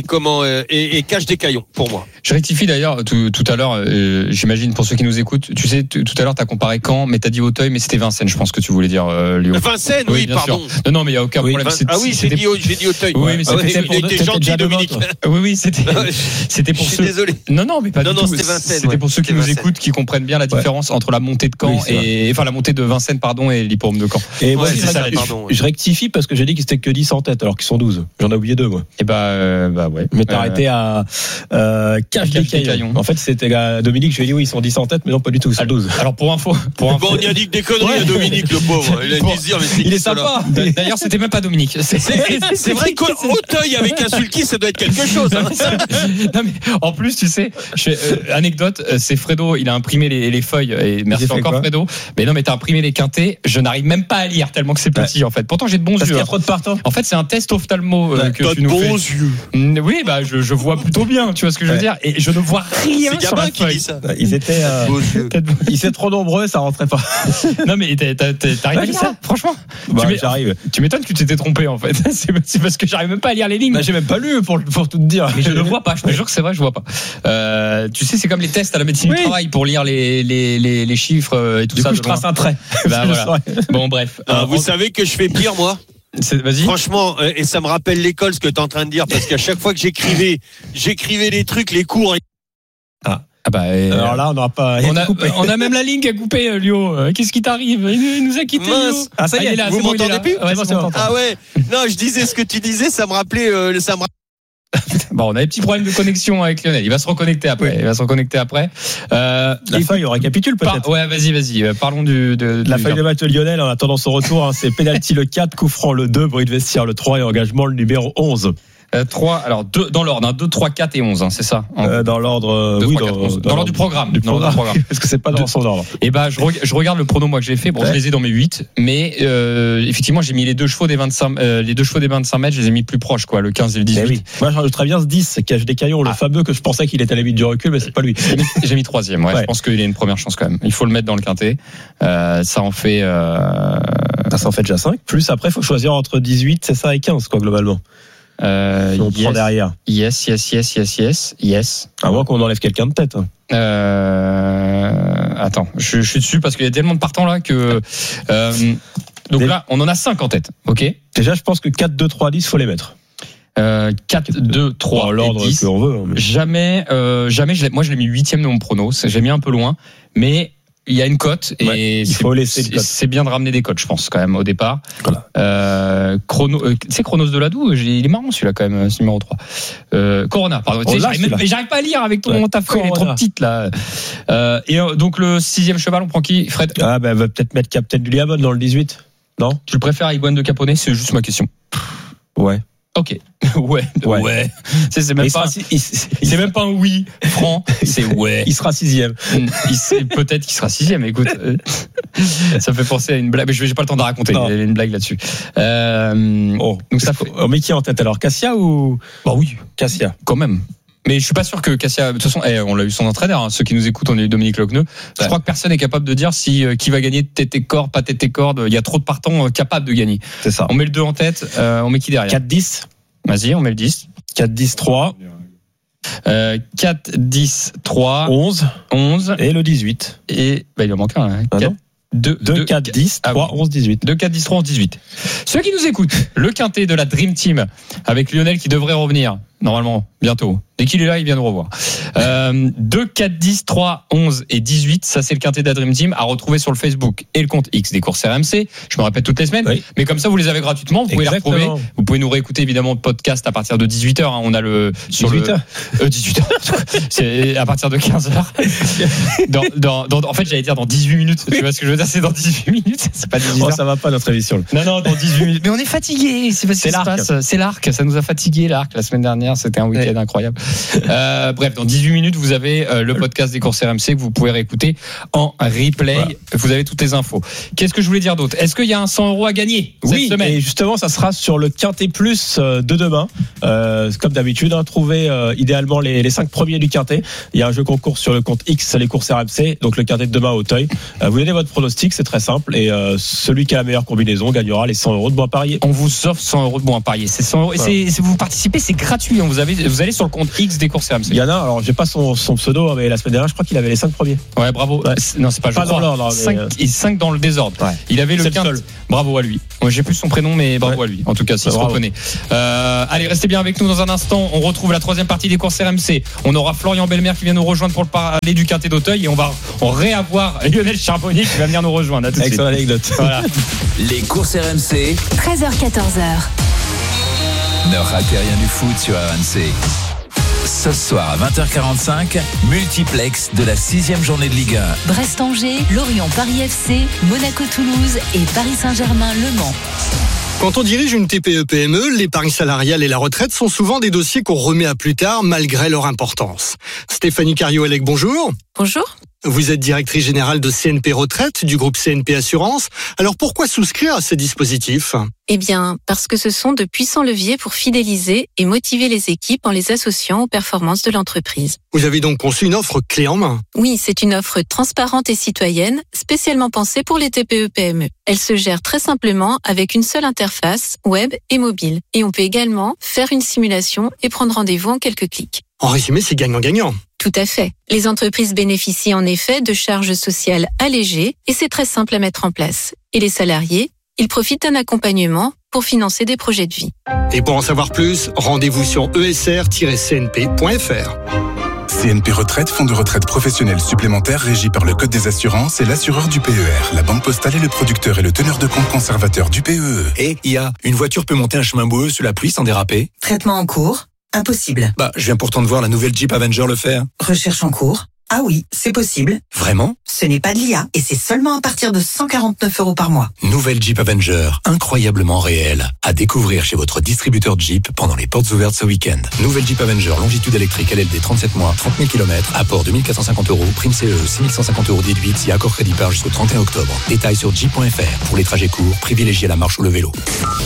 et Cache des Caillons pour moi. Je rectifie d'ailleurs tout à l'heure. J'imagine pour ceux qui nous écoutent, tu sais, tout à l'heure t'as comparé Caen, mais t'as dit Auteuil, mais c'était Vincennes. Je pense que tu voulais dire Lyon. Vincennes, oui, pardon. Sûr. Non, mais il y a aucun problème. J'ai dit Auteuil. Oui, mais c'était gentil, Dominique. Oui, c'était pour ceux. Désolé. Non, mais pas du tout. C'était Vincennes. C'était pour ceux qui nous écoutent, qui comprennent bien la différence entre la montée de Caen la montée de Vincennes, pardon, et l'hippodrome de Caen. Et moi, je rectifie parce que j'ai dit qu'ils étaient que 10 en tête, alors qu'ils sont 12. J'en ai oublié 2, moi. Et ouais. Mais t'as arrêté à Cache des Caillons. En fait, c'était à Dominique, je lui ai dit oui, ils sont 10 en tête, mais non, pas du tout, c'est 12. Alors, pour info. Bon, on y a dit que des conneries à Dominique, le pauvre. Il a dû se dire, mais il est sympa. D'ailleurs, c'était même pas Dominique. C'est vrai qu'Auteuil avec un sulky, ça doit être quelque chose. Non, mais en plus, tu sais, anecdote, c'est Fredo, il a imprimé les feuilles, et merci encore Fredo. Mais non, mais t'as imprimé les quintés, je n'arrive même pas à lire tellement que c'est petit en fait. Pourtant j'ai de bons yeux. Parce qu'il y a trop de partants. En fait c'est un test ophtalmo que tu nous fais. Bons yeux. Oui, je vois plutôt bien, tu vois ce que je veux dire, et je ne vois rien sur la feuille. Ça. Ils étaient trop nombreux, ça rentrait pas. Non mais t'arrives à lire ça, franchement. J'arrive. Tu m'étonnes que tu t'es trompé en fait. C'est parce que j'arrive même pas à lire les lignes. J'ai même pas lu pour tout te dire. Mais je ne vois pas, je te jure que c'est vrai, je vois pas. Tu sais, c'est comme les tests à la médecine du travail pour lire les chiffres et tout ça. Du coup, je trace un trait. Voilà. Bon, bref. Vous savez que je fais pire, moi. Vas-y. Franchement, et ça me rappelle l'école, ce que tu es en train de dire, parce qu'à chaque fois que j'écrivais les trucs, les cours. Alors là, on n'aura pas. On a même la ligne qui a coupé, Lio. Qu'est-ce qui t'arrive ? Il nous a quitté. Mince. Ah, ça y est, là. Vous m'entendez plus ? Ah ouais. Non, je disais ce que tu disais, ça me rappelait. Bon, on a des petits problèmes de connexion avec Lionel. Il va se reconnecter après. La feuille, on récapitule peut-être. Ouais, vas-y. Parlons la feuille de match de Lionel en attendant son retour. C'est penalty le 4, coup franc le 2, bruit de vestiaire le 3 et engagement le numéro 11. 3, alors 2 dans l'ordre, 2, 3, 4 et 11, c'est ça. Dans l'ordre, 2, 3, 4, 11. Dans l'ordre du programme. Parce que c'est pas dans son ordre. Et je regarde le prono moi que j'ai fait. Bon, je les ai dans mes 8, mais effectivement, j'ai mis les 2 chevaux des 25 mètres, je les ai mis plus proches, quoi, le 15 et le 18. Oui. Moi, je très bien ce 10, Cache des Caillons, le fameux que je pensais qu'il était à la limite du recul, mais c'est pas lui. J'ai mis 3e, ouais. Je pense qu'il a une première chance quand même. Il faut le mettre dans le quintet. Ça en fait déjà 5. Plus après, il faut choisir entre 18, c'est ça, et 15, quoi, globalement. On prend derrière. Yes. À moins qu'on enlève quelqu'un de tête. Attends, je suis dessus parce qu'il y a tellement de partants là que. Donc là, on en a 5 en tête, ok. Déjà, je pense que 4, 2, 3, 10, faut les mettre. 4, 2, 3, l'ordre 10. qu'on veut. Mais... Jamais, moi je l'ai mis 8e de mon prono. J'ai mis un peu loin, mais. Il y a une cote et il faut laisser une cote. C'est bien de ramener des cotes, je pense, quand même, au départ. Voilà. Chronos de Ladoux, il est marrant celui-là, quand même, ce numéro 3. Corona, pardon. J'arrive pas à lire avec ta feuille, elle est trop petite, là. Et donc, le 6e cheval, on prend qui, Fred? Va peut-être mettre Captain du Liamon dans le 18. Non? Tu le préfères à Iguane de Caponnet? C'est juste ma question. Ouais. Ok. Ouais. C'est même pas un oui franc, c'est ouais. Il sera 6e. Peut-être qu'il sera 6e, écoute. Ça fait penser à une blague, mais j'ai pas le temps de raconter. Il y a une blague là-dessus. Donc ça fait... On met qui en tête alors? Cassia ou? Bah oui. Cassia. Quand même. Mais je suis pas sûr que Cassia, de toute façon, on l'a eu son entraîneur, hein. Ceux qui nous écoutent, on a eu Dominique Locneux. Je crois que personne n'est capable de dire si qui va gagner tête et corde, pas tête et corde. Il y a trop de partants capables de gagner. C'est ça. On met le 2 en tête, on met qui derrière? 4-10. Vas-y, on met le 10. 4-10-3. 4-10-3. 11. Et le 18. Et il en manque un. Hein. 2, 4, 10, 3, 11, 18. 2, 4, 10, 3, 11, 18. Ceux qui nous écoutent, le quintet de la Dream Team avec Lionel qui devrait revenir, normalement, bientôt. Dès qu'il est là, il vient de revoir. 2, 4, 10, 3, 11 et 18. Ça, c'est le quintet de la Dream Team à retrouver sur le Facebook et le compte X des courses RMC. Je me répète toutes les semaines. Oui. Mais comme ça, vous les avez gratuitement. Vous pouvez les retrouver. Vous pouvez nous réécouter, évidemment, de podcast à partir de 18h. Hein. On a le, sur 18h. 18h. C'est à partir de 15h. En fait, j'allais dire dans 18 minutes. Tu vois ce que je veux dire? C'est dans 18 minutes. C'est pas 18h. Oh, ça va pas, notre émission. Non, dans 18 minutes. Mais on est fatigué. C'est parce que c'est l'arc. Ça nous a fatigué, l'arc, la semaine dernière. dernière, c'était un week-end incroyable. Bref, dans 18 minutes, vous avez le podcast des courses RMC que vous pouvez réécouter en replay. Voilà. Vous avez toutes les infos. Qu'est-ce que je voulais dire d'autre? Est-ce qu'il y a un 100 € à gagner cette semaine? Et justement, ça sera sur le Quintet Plus de demain. Comme d'habitude, trouver idéalement les 5 premiers du Quintet. Il y a un jeu concours sur le compte X, les courses RMC, donc le Quintet de demain à Auteuil. Vous donnez votre pronostic, c'est très simple, et celui qui a la meilleure combinaison gagnera les 100 € de bons à parier. On vous offre 100 € de bons à parier. C'est 100 €. Voilà. Et vous participez, c'est gratuit. Vous allez sur le compte X des courses RMC. Il y en a, alors j'ai pas son pseudo, mais la semaine dernière, je crois qu'il avait les 5 premiers. Ouais, bravo. Ouais. Non, c'est pas dans l'ordre. 5 dans le désordre. Ouais. Il avait le Quintet. Bravo à lui. Moi, j'ai plus son prénom, mais bravo à lui. En tout cas, s'il se reconnaît. Allez, restez bien avec nous dans un instant. On retrouve la 3e partie des courses RMC. On aura Florian Belmer qui vient nous rejoindre pour le parler du Quintet d'Auteuil, et on va réavoir Lionel Charbonnier qui va venir nous rejoindre. Avec son anecdote. Voilà. Les courses RMC. 13h-14h. Ne ratez rien du foot sur RMC. Ce soir à 20h45, multiplex de la 6e journée de Ligue 1. Brest-Angers, Lorient-Paris FC, Monaco-Toulouse et Paris Saint-Germain-Le Mans. Quand on dirige une TPE-PME, l'épargne salariale et la retraite sont souvent des dossiers qu'on remet à plus tard malgré leur importance. Stéphanie Cario-Elec, bonjour. Bonjour. Vous êtes directrice générale de CNP Retraite du groupe CNP Assurance. Alors pourquoi souscrire à ces dispositifs ? Eh bien, parce que ce sont de puissants leviers pour fidéliser et motiver les équipes en les associant aux performances de l'entreprise. Vous avez donc conçu une offre clé en main ? Oui, c'est une offre transparente et citoyenne, spécialement pensée pour les TPE-PME. Elle se gère très simplement avec une seule interface, web et mobile. Et on peut également faire une simulation et prendre rendez-vous en quelques clics. En résumé, c'est gagnant-gagnant. Tout à fait. Les entreprises bénéficient en effet de charges sociales allégées et c'est très simple à mettre en place. Et les salariés, ils profitent d'un accompagnement pour financer des projets de vie. Et pour en savoir plus, rendez-vous sur esr-cnp.fr. CNP Retraite, fonds de retraite professionnel supplémentaire régi par le Code des assurances et l'assureur du PER. La Banque Postale est le producteur et le teneur de compte conservateur du PEE. Et IA, une voiture peut monter un chemin boueux sous la pluie sans déraper ? Traitement en cours ? Impossible. Je viens pourtant de voir la nouvelle Jeep Avenger le faire. Recherche en cours ? Ah oui, c'est possible. Vraiment ? Ce n'est pas de l'IA et c'est seulement à partir de 149 € par mois. Nouvelle Jeep Avenger, incroyablement réelle. À découvrir chez votre distributeur Jeep pendant les portes ouvertes ce week-end. Nouvelle Jeep Avenger, longitude électrique LLD 37 mois, 30 000 km, apport de 1450 €, prime CE, 6150 € déduite si accord crédit par jusqu'au 31 octobre. Détails sur jeep.fr. Pour les trajets courts, privilégiez la marche ou le vélo.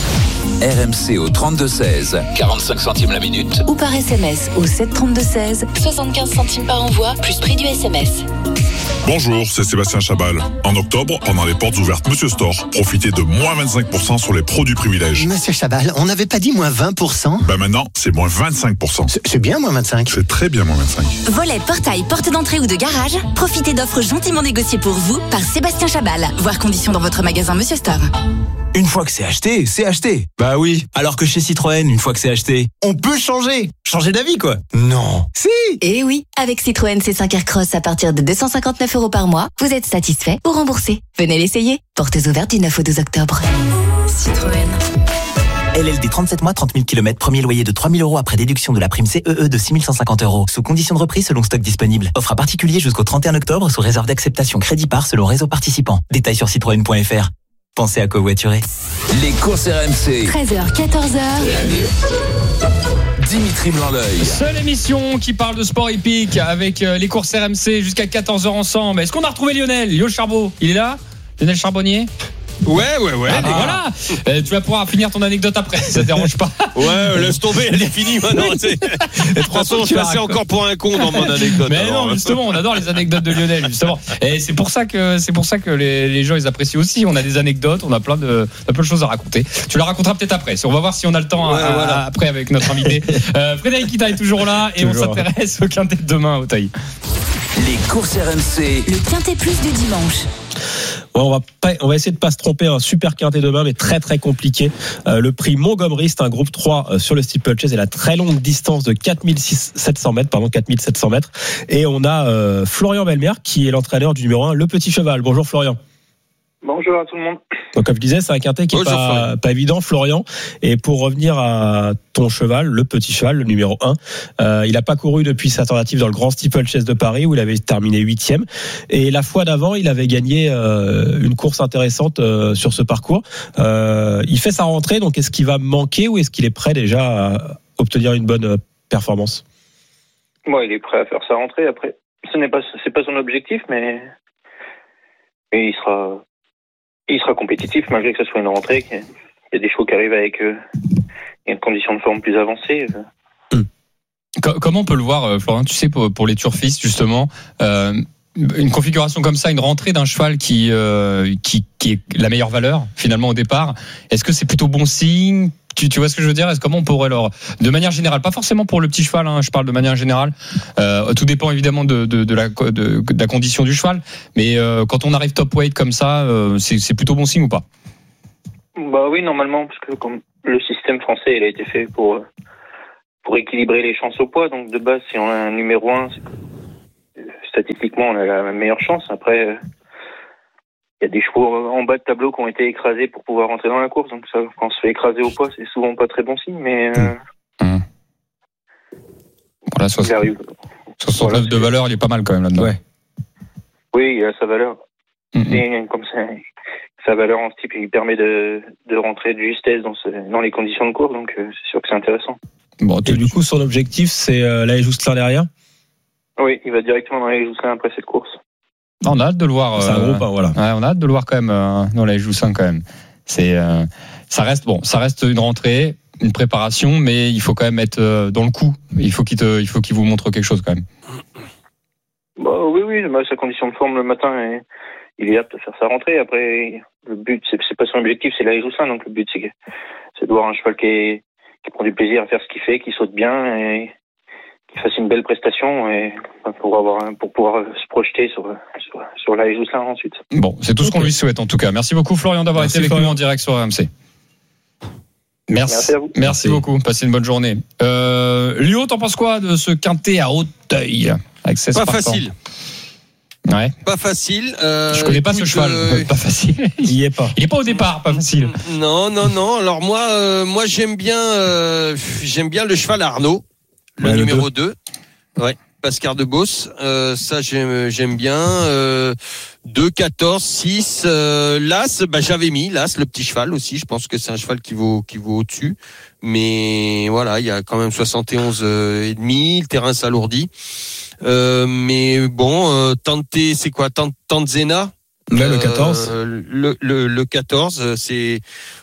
RMC au 32-16, 45 centimes la minute. Ou par SMS au 732-16, 75 centimes par envoi, plus prix du SMS. Bonjour, c'est Sébastien Chabal. En octobre, pendant les portes ouvertes Monsieur Store, profitez de moins 25% sur les produits privilèges. Monsieur Chabal, on n'avait pas dit moins 20%? Maintenant, c'est moins 25%. C'est bien moins 25. C'est très bien moins 25. Volet, portail, porte d'entrée ou de garage, profitez d'offres gentiment négociées pour vous par Sébastien Chabal. Voir conditions dans votre magasin Monsieur Store. Une fois que c'est acheté, c'est acheté. Bah oui. Alors que chez Citroën, une fois que c'est acheté, on peut changer. Changer d'avis, quoi. Non. Si. Et oui, avec Citroën C5 Aircross à partir de 259 € par mois, vous êtes satisfait ou remboursé. Venez l'essayer. Portes ouvertes du 9 au 12 octobre. Citroën. LLD 37 mois, 30 000 km, premier loyer de 3 000 € après déduction de la prime CEE de 6 150 €. Sous condition de reprise selon stock disponible. Offre à particulier jusqu'au 31 octobre sous réserve d'acceptation crédit par selon réseau participant. Détails sur citroën.fr. Pensez à covoiturer. Les courses RMC. 13h, 14h. Dimitri Blanc-L'Oeil. Seule émission qui parle de sport hippique avec les courses RMC jusqu'à 14h ensemble. Est-ce qu'on a retrouvé Lionel Charbot, il est là? Lionel Charbonnier? Ouais. Voilà. Tu vas pouvoir finir ton anecdote après, ça te dérange pas? Ouais, laisse tomber, elle est finie maintenant. De toute façon, je passais encore pour un con dans mon anecdote. Mais non, justement, on adore les anecdotes de Lionel, justement. Et c'est pour ça que les gens ils apprécient aussi. On a des anecdotes, on a plein de choses à raconter. Tu la raconteras peut-être après. On va voir si on a le temps après avec notre invité. Frédéric Kita est toujours là et on s'intéresse au Quintet de demain au taille. Les courses RMC. Le Quintet Plus du dimanche. On va essayer de pas se tromper, un super quintet demain, mais très très compliqué. Le prix Montgomery, c'est un groupe 3 sur le steeplechase et la très longue distance de 4700 mètres. Et on a Florian Belmer qui est l'entraîneur du numéro 1, le petit cheval. Bonjour Florian. Bonjour à tout le monde. Donc comme je disais, c'est un quintet qui est pas évident, Florian. Et pour revenir à ton cheval, le petit cheval, le numéro 1, il n'a pas couru depuis sa tentative dans le Grand Steeplechase de Paris où il avait terminé 8e. Et la fois d'avant, il avait gagné une course intéressante sur ce parcours. Il fait sa rentrée, donc est-ce qu'il va manquer ou est-ce qu'il est prêt déjà à obtenir une bonne performance. Moi, il est prêt à faire sa rentrée. Après, c'est pas son objectif, mais il sera compétitif malgré que ce soit une rentrée. Qu'il y a des chevaux qui arrivent avec une condition de forme plus avancée. Comment on peut le voir, Florian, tu sais, pour les turfistes, justement, une configuration comme ça, une rentrée d'un cheval qui est la meilleure valeur, finalement, au départ, est-ce que c'est plutôt bon signe? Tu vois ce que je veux dire? Est-ce comment on pourrait de manière générale, pas forcément pour le petit cheval, hein, je parle de manière générale, tout dépend évidemment de la condition du cheval, mais quand on arrive top weight comme ça, c'est plutôt bon signe ou pas? Bah oui, normalement, parce que comme le système français, il a été fait pour équilibrer les chances au poids, donc de base, si on a un numéro 1, statistiquement, on a la meilleure chance. Après, il y a des chevaux en bas de tableau qui ont été écrasés pour pouvoir rentrer dans la course. Donc ça, quand on se fait écraser au poids, c'est souvent pas très bon signe. Mais voilà, 69 de valeur, il est pas mal quand même là-dedans. Ouais. Oui, il a sa valeur. Et comme ça, sa valeur en type, il permet de rentrer de justesse dans les conditions de course. Donc c'est sûr que c'est intéressant. Bon, et du coup, son objectif, c'est l'Allée Jousselin derrière? Oui, il va directement dans l'Allée Jousselin après cette course. On a hâte de le voir. C'est un groupe, voilà. Ouais, on a hâte de le voir quand même dans l'Allée Jousselin quand même. Ça reste une rentrée, une préparation, mais il faut quand même être dans le coup. Il faut qu'il vous montre quelque chose quand même. Bah, oui, sa condition de forme le matin, il est apte à faire sa rentrée. Après, le but, c'est pas son objectif, c'est l'Allée Jousselin. Donc le but, c'est de voir un cheval qui prend du plaisir à faire ce qu'il fait, qui saute bien et qui fasse une belle prestation et pour pouvoir se projeter sur l'Allée Jousselin ensuite. Bon, c'est tout ce qu'on lui souhaite en tout cas. Merci beaucoup Florian d'avoir été avec nous en direct sur RMC. Merci à vous. Merci beaucoup. Passez une bonne journée. Lio, t'en penses quoi de ce quintet à Hauteuil avec 16 Pas partants? facile. Ouais. Pas facile. Je connais pas ce cheval. Pas facile. Il y est pas. Il est pas au départ. Pas facile. Non. Alors moi j'aime bien le cheval Arnaud, le numéro 2. Ouais. Pascal de Beauce. Ça j'aime bien. 2, 14, 6. L'As, j'avais mis l'As, le petit cheval aussi. Je pense que c'est un cheval qui vaut au-dessus. Mais voilà, il y a quand même 71 et demi. Le terrain s'alourdit. Mais bon, c'est quoi? Tanzena? Le 14. Le 14, c'est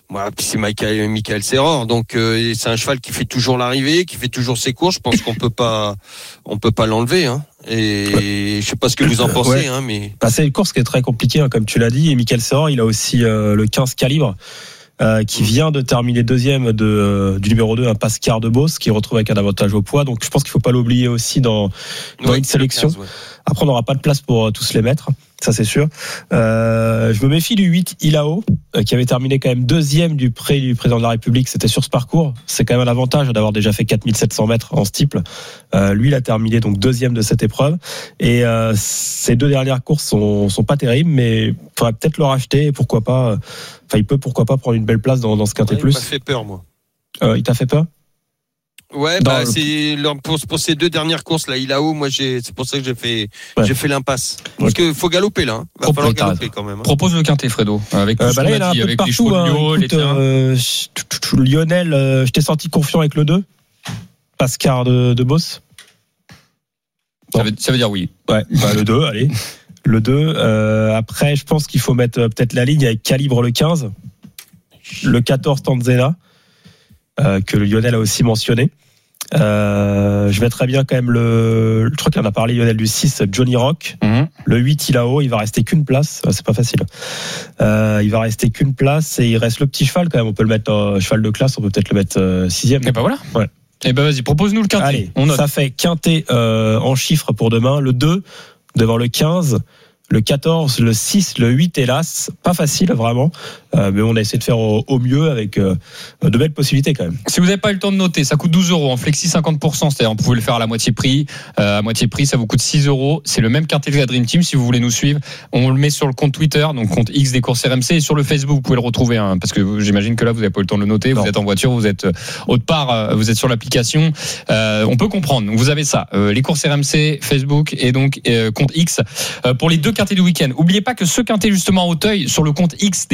Michael Serror. Donc c'est un cheval qui fait toujours l'arrivée, qui fait toujours ses courses. Je pense qu'on peut pas l'enlever. Hein. Et je sais pas ce que vous en pensez, ouais. hein, mais c'est une course qui est très compliquée, hein, comme tu l'as dit. Et Michael Serror, il a aussi le 15 calibre. Qui vient de terminer deuxième du numéro 2, un Pascal de Beauce, qui retrouve avec un avantage au poids. Donc je pense qu'il faut pas l'oublier aussi dans une sélection. 15, ouais. Après, on n'aura pas de place pour tous les mettre, ça c'est sûr. Je me méfie du 8 Ilao, qui avait terminé quand même deuxième du prix du président de la République. C'était sur ce parcours. C'est quand même un avantage d'avoir déjà fait 4700 mètres en steeple. Lui, il a terminé donc deuxième de cette épreuve. Et ces deux dernières courses sont pas terribles, mais il faudrait peut-être le racheter. Pourquoi pas il peut pourquoi pas prendre une belle place dans ce quintet plus. Il m'a fait peur, moi. Il t'a fait peur? Ouais, c'est pour ces deux dernières courses là, Ilao, moi c'est pour ça que j'ai fait l'impasse. Parce que faut galoper là, hein. Va falloir galoper quand même. Hein. Propose le quintet, Fredo, avec tout ce qu'on a dit, avec les chevaux de Lio, Lionel, je t'ai senti confiant avec le 2, Pascal de Beauce. Ça veut dire oui. Ouais, le 2, allez. Le 2, après je pense qu'il faut mettre peut-être la ligne avec calibre le 15, le 14 Tanzena, que Lionel a aussi mentionné. Je mettrais bien quand même je crois qu'il en a parlé Lionel, du 6 Johnny Rock. Le 8 Ilao, il va rester qu'une place, c'est pas facile. Il va rester qu'une place et il reste le petit cheval quand même, on peut le mettre cheval de classe, on peut peut-être le mettre 6e. Et voilà. Ouais. Et vas-y, propose-nous le quintet. Allez, ça fait quintet en chiffres pour demain, le 2 devant le 15, le 14, le 6, le 8 hélas, pas facile vraiment, mais on a essayé de faire au mieux avec de belles possibilités quand même. Si vous n'avez pas eu le temps de noter, ça coûte 12 € en flexi 50%, c'est-à-dire on pouvait le faire à la moitié prix. À moitié prix, ça vous coûte 6 €. C'est le même quintet que la Dream Team si vous voulez nous suivre. On le met sur le compte Twitter, donc compte X des courses RMC, et sur le Facebook vous pouvez le retrouver, hein, parce que j'imagine que là vous n'avez pas eu le temps de le noter. Non. Vous êtes en voiture, vous êtes autre part, vous êtes sur l'application. On peut comprendre. Donc vous avez ça, les courses RMC, Facebook et donc compte X pour les deux quintets du week-end. Oubliez pas que ce quintet justement à Hauteuil sur le compte X des courses RMC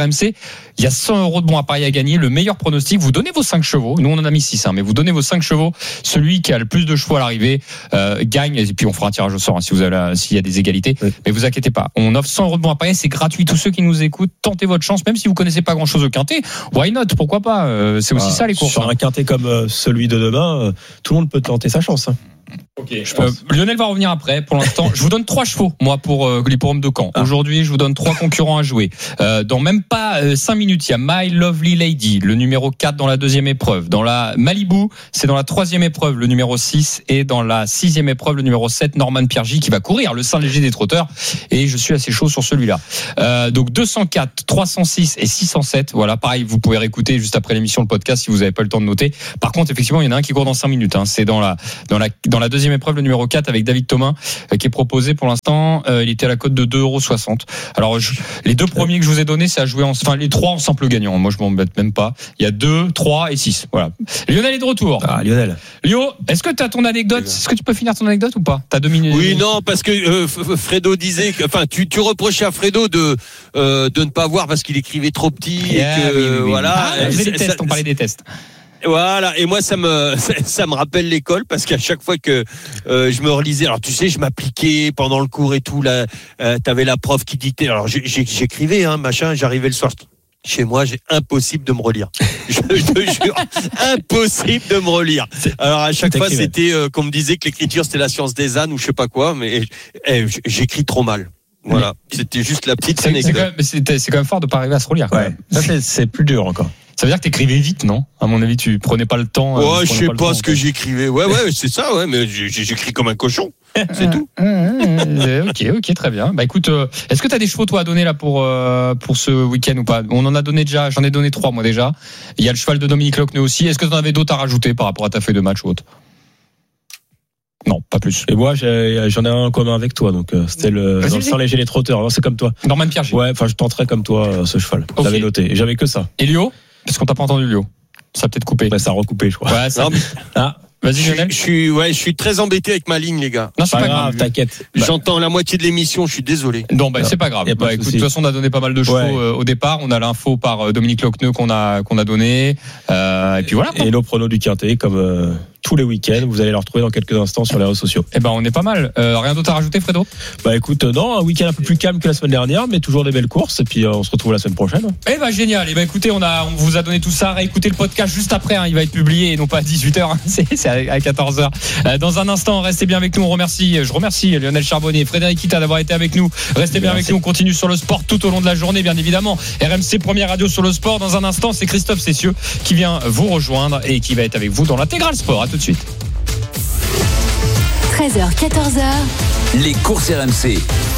RMC. Il y a 100 € de bons à parier à gagner. Le meilleur pronostic, vous donnez vos 5 chevaux. Nous, on en a mis 6, mais vous donnez vos 5 chevaux. Celui qui a le plus de chevaux à l'arrivée gagne. Et puis, on fera un tirage au sort s'il y a des égalités. Oui. Mais vous inquiétez pas. On offre 100 € de bons à parier. C'est gratuit. Tous ceux qui nous écoutent, tentez votre chance. Même si vous connaissez pas grand-chose au quintet, why not? Pourquoi pas? C'est aussi ça, les courses. Sur un quintet comme celui de demain, tout le monde peut tenter sa chance. Okay, Lionel va revenir après. Pour l'instant, je vous donne 3 chevaux, moi, pour l'hippodrome de Caen. Aujourd'hui, je vous donne 3 concurrents à jouer. Dans même pas 5 minutes, il y a My Lovely Lady, le numéro 4 dans la 2e épreuve. Dans la Malibu, c'est dans la 3e épreuve, le numéro 6. Et dans la 6e épreuve, le numéro 7, Norman Piergy, qui va courir le Saint Léger des trotteurs. Et je suis assez chaud sur celui-là. Donc 204, 306 et 607. Voilà, pareil, vous pouvez réécouter juste après l'émission le podcast si vous n'avez pas le temps de noter. Par contre, effectivement, il y en a un qui court dans 5 minutes. C'est dans la 2e épreuve, le numéro 4 avec David Thomas, qui est proposé pour l'instant. Il était à la cote de 2,60 €. Alors, les 2 premiers que je vous ai donnés, c'est à jouer les 3 en simple gagnant. Moi, je m'embête même pas. Il y a 2, 3 et 6. Voilà. Lionel est de retour. Lionel. Lio, est-ce que tu as ton anecdote? Est-ce que tu peux finir ton anecdote ou pas? T'as 2 minutes. Oui, non, parce que Fredo disait tu reprochais à Fredo de ne pas voir parce qu'il écrivait trop petit et que oui. Voilà. On parlait des tests. Voilà, et moi ça me rappelle l'école parce qu'à chaque fois que je me relisais, alors tu sais, je m'appliquais pendant le cours et tout, là t'avais la prof qui dictait, alors j'écrivais j'arrivais le soir chez moi, j'ai impossible de me relire. Je te jure, impossible de me relire. Alors à chaque fois c'était qu'on me disait que l'écriture c'était la science des ânes ou je sais pas quoi, mais j'écris trop mal. Voilà, c'était juste la petite anecdote. C'est quand même fort de pas arriver à se relire. Ouais. Ça c'est plus dur encore. Ça veut dire que t'écrivais vite, non? À mon avis, tu prenais pas le temps. Ouais, je sais pas ce que j'écrivais. Ouais, c'est ça, mais j'écris comme un cochon. C'est tout. Ok, très bien. Bah écoute, est-ce que t'as des chevaux toi à donner là pour ce week-end ou pas? On en a donné déjà, j'en ai donné 3 moi déjà. Il y a le cheval de Dominique Lochneux aussi. Est-ce que t'en avais d'autres à rajouter par rapport à ta feuille de match ou autre? Non, pas plus. Et moi, j'en ai un en commun avec toi, donc c'était dans le Saint Léger les trotteurs. Non, c'est comme toi. Norman Piergy. Ouais, je tenterais comme toi ce cheval. Okay. J'avais noté. Et j'avais que ça. Et Lio? Parce qu'on t'a pas entendu, Lio. Ça a peut-être coupé. Ça a recoupé, je crois. Ouais, ça. Vas-y, Lionel. Je suis très embêté avec ma ligne, les gars. Non, c'est pas grave, t'inquiète. J'entends la moitié de l'émission, je suis désolé. Non, c'est pas grave. Écoute, de toute façon, on a donné pas mal de chevaux au départ. On a l'info par Dominique Lochneux qu'on a donné. Et puis voilà. Et nos pronos du quintet, comme tous les week-ends, vous allez les retrouver dans quelques instants sur les réseaux sociaux. On est pas mal. Rien d'autre à rajouter, Fredo? Écoute, non, un week-end un peu plus calme que la semaine dernière, mais toujours des belles courses. Et puis on se retrouve la semaine prochaine. Génial. Écoutez, on vous a donné tout ça. Réécoutez le podcast juste après. Il va être publié, et non pas à 18h. C'est à 14h. Dans un instant, restez bien avec nous. Je remercie Lionel Charbonnier, Frédéric Kita d'avoir été avec nous. Restez bien avec nous. On continue sur le sport tout au long de la journée, bien évidemment. RMC première radio sur le sport. Dans un instant, c'est Christophe Cessieux qui vient vous rejoindre et qui va être avec vous dans l'intégral sport. À tout de suite. 13h, 14h. Les courses RMC.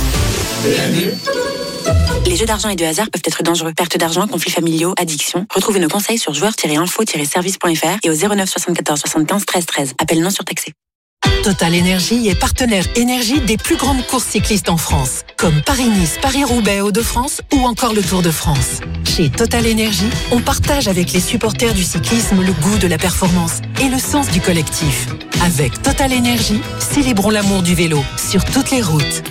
Les jeux d'argent et de hasard peuvent être dangereux. Perte d'argent, conflits familiaux, addiction. Retrouvez nos conseils sur joueurs-info-service.fr et au 09 74 75 13 13. Appel non surtaxé. Total Énergie est partenaire énergie des plus grandes courses cyclistes en France, comme Paris-Nice, Paris-Roubaix, Hauts-de-France ou encore le Tour de France. Chez Total Énergie, on partage avec les supporters du cyclisme le goût de la performance et le sens du collectif. Avec Total Énergie, célébrons l'amour du vélo sur toutes les routes.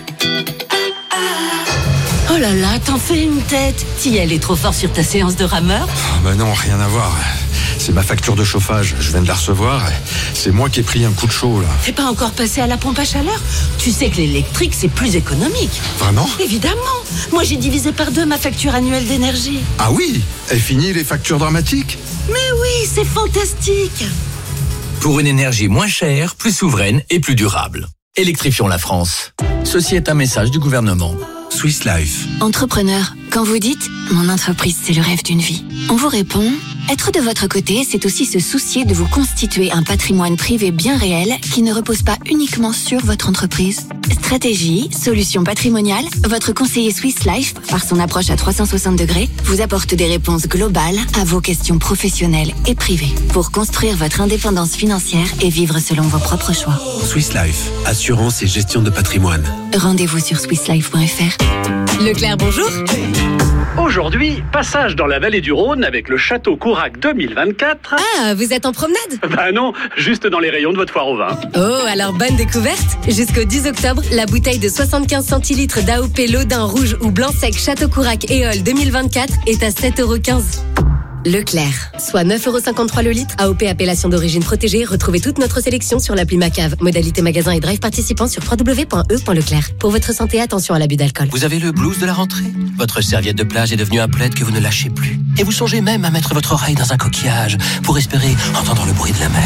Oh là là, t'en fais une tête. Thiel est trop fort sur ta séance de rameur? Non, rien à voir. C'est ma facture de chauffage, je viens de la recevoir. C'est moi qui ai pris un coup de chaud là. T'es pas encore passé à la pompe à chaleur? Tu sais que l'électrique c'est plus économique. Vraiment? Évidemment. Moi j'ai divisé par 2 ma facture annuelle d'énergie. Ah oui? Et fini les factures dramatiques? Mais oui, c'est fantastique. Pour une énergie moins chère, plus souveraine et plus durable. Électrifions la France. Ceci est un message du gouvernement. Swiss Life. Entrepreneur, quand vous dites « Mon entreprise, c'est le rêve d'une vie », on vous répond « Être de votre côté, c'est aussi se soucier de vous constituer un patrimoine privé bien réel qui ne repose pas uniquement sur votre entreprise. » Stratégie, solutions patrimoniales, votre conseiller Swiss Life, par son approche à 360 degrés, vous apporte des réponses globales à vos questions professionnelles et privées pour construire votre indépendance financière et vivre selon vos propres choix. Swiss Life, assurance et gestion de patrimoine. Rendez-vous sur swisslife.fr. Leclerc, bonjour. Aujourd'hui, passage dans la vallée du Rhône avec le Château Courac 2024. Ah, vous êtes en promenade? Bah non, juste dans les rayons de votre foire au vin. Oh, alors bonne découverte. Jusqu'au 10 octobre, la bouteille de 75 centilitres d'AOP Lodin rouge ou blanc sec Château Courac Éole 2024 est à 7,15 €. Leclerc, soit 9,53 € le litre. AOP appellation d'origine protégée. Retrouvez toute notre sélection sur l'appli Macave. Modalité magasin et drive participants sur www.e.leclerc. Pour votre santé, attention à l'abus d'alcool. Vous avez le blues de la rentrée? Votre serviette de plage est devenue un plaid que vous ne lâchez plus. Et vous songez même à mettre votre oreille dans un coquillage pour espérer entendre le bruit de la mer.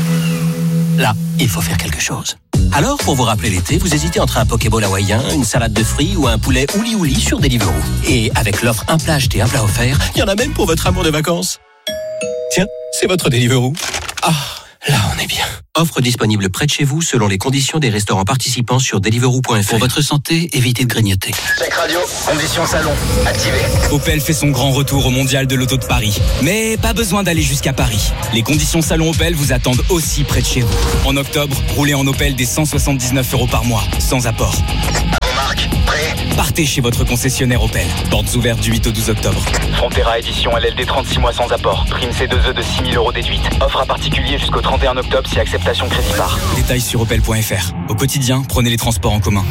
Là, il faut faire quelque chose. Alors, pour vous rappeler l'été, vous hésitez entre un Pokéball hawaïen, une salade de fruits ou un poulet ouli-ouli sur Deliveroo. Et avec l'offre un plat acheté, un plat offert, il y en a même pour votre amour de vacances. Tiens, c'est votre Deliveroo. Ah, là on est bien. Offre disponible près de chez vous selon les conditions des restaurants participants sur Deliveroo.fr. Pour votre santé, évitez de grignoter. Check radio, conditions salon, activé. Opel fait son grand retour au Mondial de l'Auto de Paris. Mais pas besoin d'aller jusqu'à Paris. Les conditions salon Opel vous attendent aussi près de chez vous. En octobre, roulez en Opel des 179 € par mois, sans apport. Remarque, prêt? Partez chez votre concessionnaire Opel. Portes ouvertes du 8 au 12 octobre. Frontera édition LLD 36 mois sans apport. Prime C2E de 6 000 € déduite. Offre à particulier jusqu'au 31 octobre si acceptation crédit par. Détails sur opel.fr. Au quotidien, prenez les transports en commun.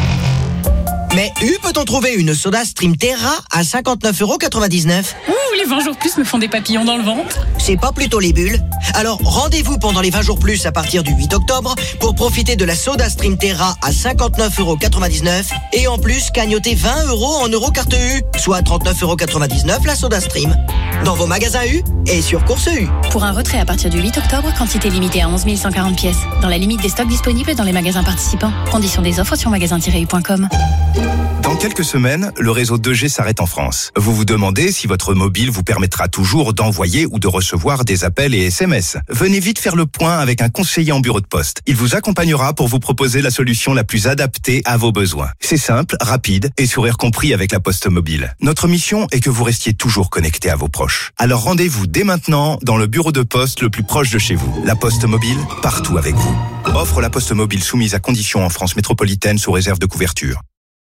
Mais peut-on trouver une Soda Stream Terra à 59,99 €? Ouh, les 20 jours plus me font des papillons dans le ventre. C'est pas plutôt les bulles? Alors rendez-vous pendant les 20 jours plus à partir du 8 octobre pour profiter de la Soda Stream Terra à 59,99 € et en plus cagnoter 20 € en Eurocarte U, soit 39,99 € la Soda Stream. Dans vos magasins U et sur Course U. Pour un retrait à partir du 8 octobre, quantité limitée à 11 140 pièces. Dans la limite des stocks disponibles dans les magasins participants. Conditions des offres sur magasin-u.com. Dans quelques semaines, le réseau 2G s'arrête en France. Vous vous demandez si votre mobile vous permettra toujours d'envoyer ou de recevoir des appels et SMS. Venez vite faire le point avec un conseiller en bureau de poste. Il vous accompagnera pour vous proposer la solution la plus adaptée à vos besoins. C'est simple, rapide et sourire compris avec la Poste Mobile. Notre mission est que vous restiez toujours connecté à vos proches. Alors rendez-vous dès maintenant dans le bureau de poste le plus proche de chez vous. La Poste Mobile, partout avec vous. Offre la Poste Mobile soumise à conditions en France métropolitaine sous réserve de couverture.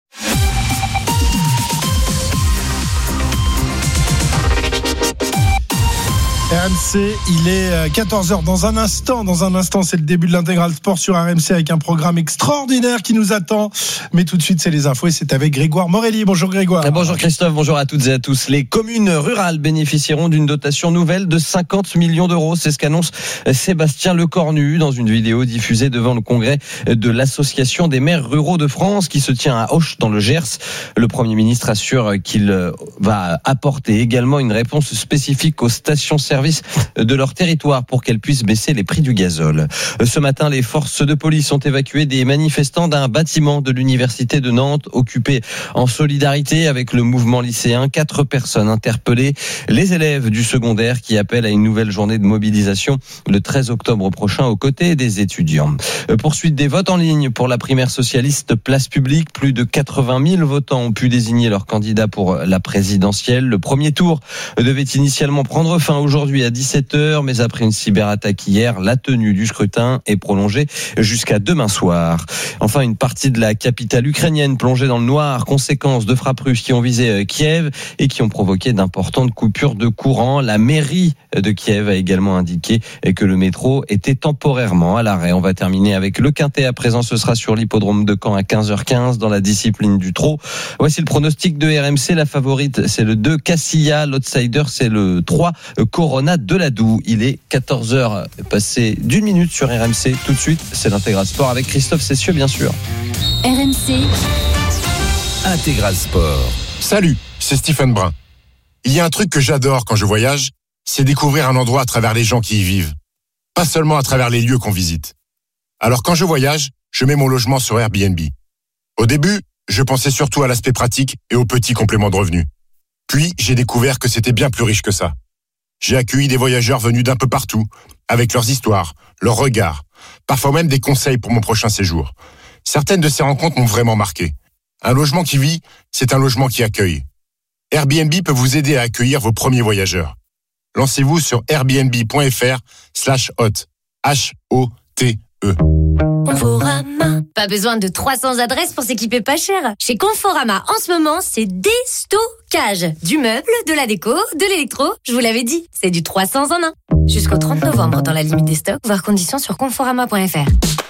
RMC, il est 14h. Dans un instant, c'est le début de l'intégral sport sur RMC avec un programme extraordinaire qui nous attend. Mais tout de suite, c'est les infos et c'est avec Grégoire Morelli. Bonjour Grégoire. Bonjour Christophe, bonjour à toutes et à tous. Les communes rurales bénéficieront d'une dotation nouvelle de 50 millions d'euros. C'est ce qu'annonce Sébastien Lecornu dans une vidéo diffusée devant le congrès de l'Association des maires ruraux de France qui se tient à Auch dans le Gers. Le Premier ministre assure qu'il va apporter également une réponse spécifique aux stations-service de leur territoire pour qu'elles puissent baisser les prix du gazole. Ce matin, les forces de police ont évacué des manifestants d'un bâtiment de l'université de Nantes occupé en solidarité avec le mouvement lycéen. 4 personnes interpellées, les élèves du secondaire qui appellent à une nouvelle journée de mobilisation le 13 octobre prochain aux côtés des étudiants. Poursuite des votes en ligne pour la primaire socialiste Place Publique. Plus de 80 000 votants ont pu désigner leur candidat pour la présidentielle. Le premier tour devait initialement prendre fin aujourd'hui à 17h, mais après une cyberattaque hier, la tenue du scrutin est prolongée jusqu'à demain soir. Enfin, une partie de la capitale ukrainienne plongée dans le noir, conséquence de frappes russes qui ont visé Kiev et qui ont provoqué d'importantes coupures de courant. La mairie de Kiev a également indiqué que le métro était temporairement à l'arrêt. On va terminer avec le Quintet. À présent, ce sera sur l'hippodrome de Caen à 15h15 dans la discipline du trot. Voici le pronostic de RMC. La favorite, c'est le 2 Cassilla. L'outsider, c'est le 3 Corona de la Doue. Il est 14h passé d'1 minute sur RMC. Tout de suite, c'est l'intégral sport avec Christophe Cessieux, bien sûr. RMC Intégral sport. Salut, c'est Stephen Brun. Il y a un truc que j'adore quand je voyage, c'est découvrir un endroit à travers les gens qui y vivent. Pas seulement à travers les lieux qu'on visite. Alors quand je voyage, je mets mon logement sur Airbnb. Au début, je pensais surtout à l'aspect pratique et aux petits compléments de revenus. Puis, j'ai découvert que c'était bien plus riche que ça. J'ai accueilli des voyageurs venus d'un peu partout, avec leurs histoires, leurs regards, parfois même des conseils pour mon prochain séjour. Certaines de ces rencontres m'ont vraiment marqué. Un logement qui vit, c'est un logement qui accueille. Airbnb peut vous aider à accueillir vos premiers voyageurs. Lancez-vous sur airbnb.fr/hôte, HOTE. Conforama. Pas besoin de 300 adresses pour s'équiper pas cher. Chez Conforama, en ce moment, c'est déstockage. Du meuble, de la déco, de l'électro. Je vous l'avais dit, c'est du 300 en 1. Jusqu'au 30 novembre dans la limite des stocks, voir conditions sur conforama.fr.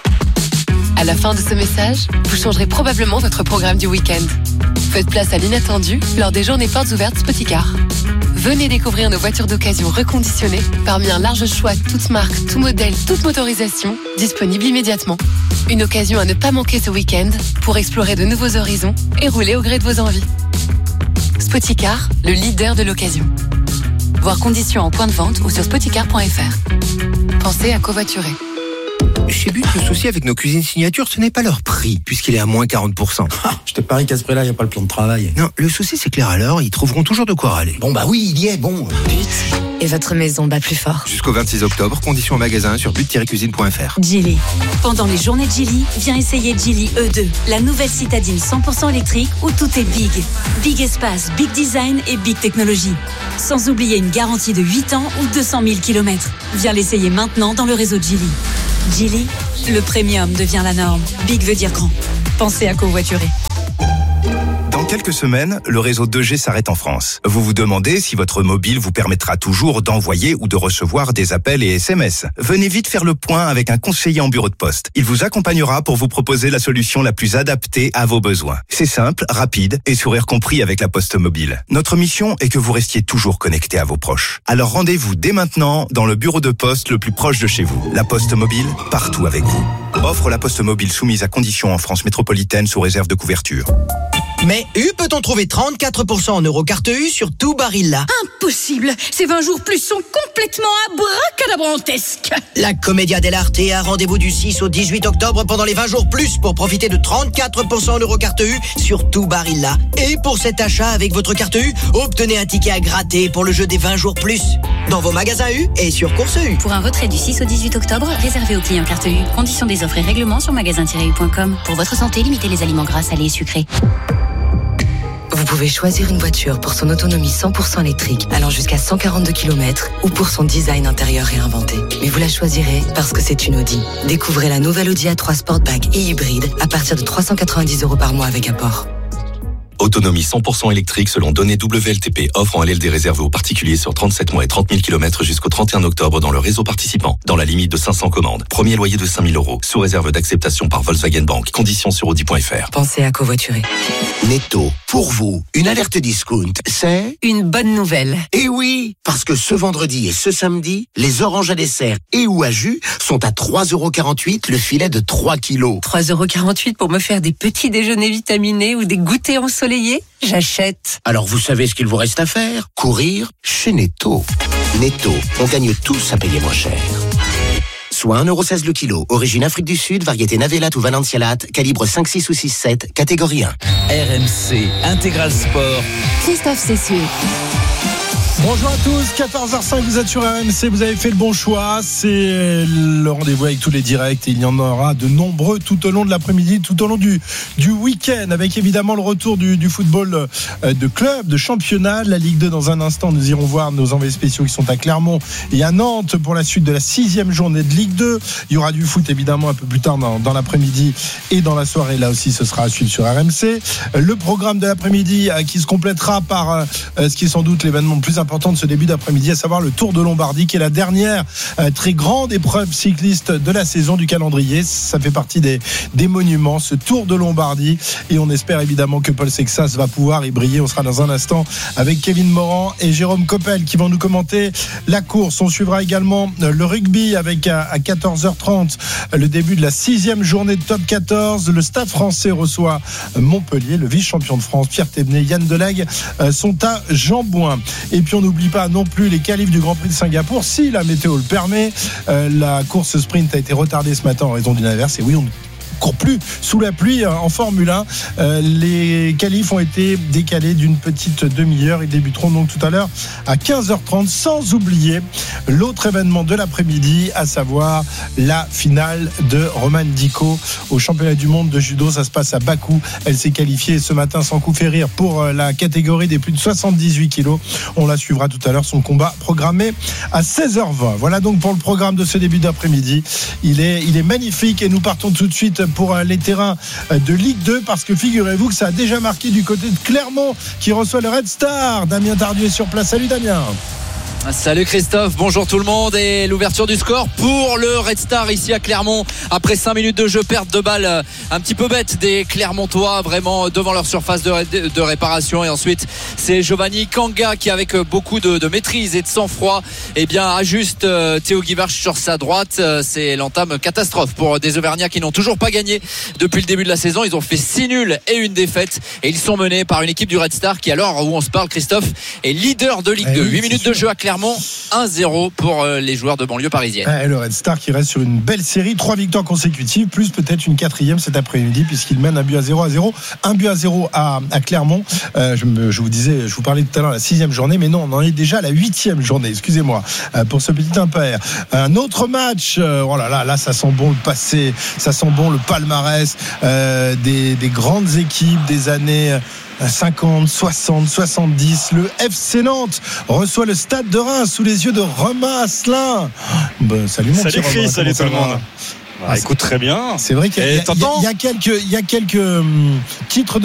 À la fin de ce message, vous changerez probablement votre programme du week-end. Faites place à l'inattendu lors des journées portes ouvertes Spoticar. Venez découvrir nos voitures d'occasion reconditionnées parmi un large choix toutes marques, tout modèle, toute motorisation, disponible immédiatement. Une occasion à ne pas manquer ce week-end pour explorer de nouveaux horizons et rouler au gré de vos envies. Spoticar, le leader de l'occasion. Voir conditions en point de vente ou sur spoticar.fr. Pensez à covoiturer. Chez But, le souci avec nos cuisines signatures, ce n'est pas leur prix, puisqu'il est à moins 40%. Je te parie qu'à ce prix-là, il n'y a pas le plan de travail. Non, le souci, c'est que les râleurs, ils trouveront toujours de quoi râler. Bon, bah oui, il y est, bon. But. Et votre maison bat plus fort. Jusqu'au 26 octobre, conditions en magasin sur but-cuisine.fr. Geely. Pendant les journées de Geely, viens essayer Geely E2, la nouvelle citadine 100% électrique où tout est big. Big espace, big design et big technologie. Sans oublier une garantie de 8 ans ou 200 000 km. Viens l'essayer maintenant dans le réseau Geely. Geely, le premium devient la norme. Big veut dire grand. Pensez à covoiturer. Dans quelques semaines, le réseau 2G s'arrête en France. Vous vous demandez si votre mobile vous permettra toujours d'envoyer ou de recevoir des appels et SMS. Venez vite faire le point avec un conseiller en bureau de poste. Il vous accompagnera pour vous proposer la solution la plus adaptée à vos besoins. C'est simple, rapide et sourire compris avec la Poste Mobile. Notre mission est que vous restiez toujours connecté à vos proches. Alors rendez-vous dès maintenant dans le bureau de poste le plus proche de chez vous. La Poste Mobile, partout avec vous. Offre la Poste Mobile soumise à conditions en France métropolitaine sous réserve de couverture. Mais peut-on trouver 34% en Eurocarte U sur tout Barilla? Impossible. Ces 20 jours plus sont complètement abracadabrantesques. La Commedia dell'Arte a rendez-vous du 6 au 18 octobre pendant les 20 jours plus pour profiter de 34% en Eurocarte U sur tout Barilla. Et pour cet achat avec votre carte U, obtenez un ticket à gratter pour le jeu des 20 jours plus. Dans vos magasins U et sur Course U. Pour un retrait du 6 au 18 octobre, réservé aux clients carte U. Conditions des offres et règlements sur magasin-u.com. Pour votre santé, limitez les aliments gras, salés et sucrés. Vous pouvez choisir une voiture pour son autonomie 100% électrique allant jusqu'à 142 km ou pour son design intérieur réinventé. Mais vous la choisirez parce que c'est une Audi. Découvrez la nouvelle Audi A3 Sportback et hybride à partir de 390 € par mois avec apport. Autonomie 100% électrique selon données WLTP. Offre en LLD réservée aux particuliers sur 37 mois et 30 000 km jusqu'au 31 octobre dans le réseau participant. Dans la limite de 500 commandes. Premier loyer de 5 000 €. Sous réserve d'acceptation par Volkswagen Bank. Conditions sur audi.fr. Pensez à covoiturer. Netto, pour vous, une alerte discount, c'est une bonne nouvelle. Eh oui, parce que ce vendredi et ce samedi, les oranges à dessert et ou à jus sont à 3,48 € le filet de 3 kilos. 3,48 € pour me faire des petits déjeuners vitaminés ou des goûters ensoleillés? J'achète. Alors vous savez ce qu'il vous reste à faire? Courir chez Netto. Netto, on gagne tous à payer moins cher. Soit 1,16 € le kilo. Origine Afrique du Sud, variété Navelat ou Valencialat, calibre 5, 6 ou 6, 7, catégorie 1. RMC, Intégral Sport. Christophe Cessieux. Bonjour à tous, 14h05, vous êtes sur RMC, vous avez fait le bon choix, c'est le rendez-vous avec tous les directs et il y en aura de nombreux tout au long de l'après-midi, tout au long du week-end, avec évidemment le retour du football de club, de championnat, la Ligue 2 dans un instant, nous irons voir nos envoyés spéciaux qui sont à Clermont et à Nantes pour la suite de la 6e journée de Ligue 2, il y aura du foot évidemment un peu plus tard dans l'après-midi et dans la soirée, là aussi ce sera à suivre sur RMC, le programme de l'après-midi qui se complétera par ce qui est sans doute l'événement le plus important de ce début d'après-midi, à savoir le Tour de Lombardie, qui est la dernière très grande épreuve cycliste de la saison du calendrier. Ça fait partie des monuments, ce Tour de Lombardie, et on espère évidemment que Paul Sexas va pouvoir y briller. On sera dans un instant avec Kevin Morand et Jérôme Coppel qui vont nous commenter la course. On suivra également le rugby avec à 14h30 le début de la 6e journée de Top 14. Le Stade français reçoit Montpellier, le vice-champion de France Pierre Thévenet, Yann Delague sont à Jean-Bouin. Et puis on n'oublie pas non plus les qualifs du Grand Prix de Singapour, si la météo le permet. La course sprint a été retardée ce matin en raison d'une averse, et oui, on court plus sous la pluie en Formule 1. Les qualifs ont été décalés d'une petite demi-heure. Ils débuteront donc tout à l'heure à 15h30, sans oublier l'autre événement de l'après-midi, à savoir la finale de Romane Dico au championnat du monde de judo. Ça se passe à Bakou. Elle s'est qualifiée ce matin sans coup férir pour la catégorie des plus de 78 kilos. On la suivra tout à l'heure, son combat programmé à 16h20. Voilà donc pour le programme de ce début d'après-midi. Il est magnifique et nous partons tout de suite pour les terrains de Ligue 2 parce que figurez-vous que ça a déjà marqué du côté de Clermont qui reçoit le Red Star. Damien Tardieu est sur place. Salut Damien. Salut Christophe, bonjour tout le monde. Et l'ouverture du score pour le Red Star ici à Clermont après 5 minutes de jeu, perte de balle un petit peu bête des Clermontois, vraiment devant leur surface de réparation. Et ensuite c'est Giovanni Kanga qui, avec beaucoup de maîtrise et de sang-froid, ajuste Théo Guivarch sur sa droite. C'est l'entame catastrophe pour des Auvergnats qui n'ont toujours pas gagné depuis le début de la saison. Ils ont fait 6 nuls et une défaite et ils sont menés par une équipe du Red Star qui, à l'heure où on se parle, Christophe, est leader de Ligue 2. 8 minutes de jeu à Clermont, 1-0 pour les joueurs de banlieue parisienne. Le Red Star qui reste sur une belle série, 3 victoires consécutives, plus peut-être une 4e cet après-midi, puisqu'il mène un but à 0-0, un but à 0 à Clermont. Je vous parlais tout à l'heure de la 6e journée, mais non, on en est déjà à la 8e journée, excusez-moi, pour ce petit impair. Un autre match, là ça sent bon le passé, ça sent bon le palmarès des grandes équipes des années 50, 60, 70. Le FC Nantes reçoit le Stade de Reims sous les yeux de Romain Asselin. Salut mon petit Chris, Romain, salut tout le monde. Écoute, très bien. C'est vrai qu'il y a quelques titres de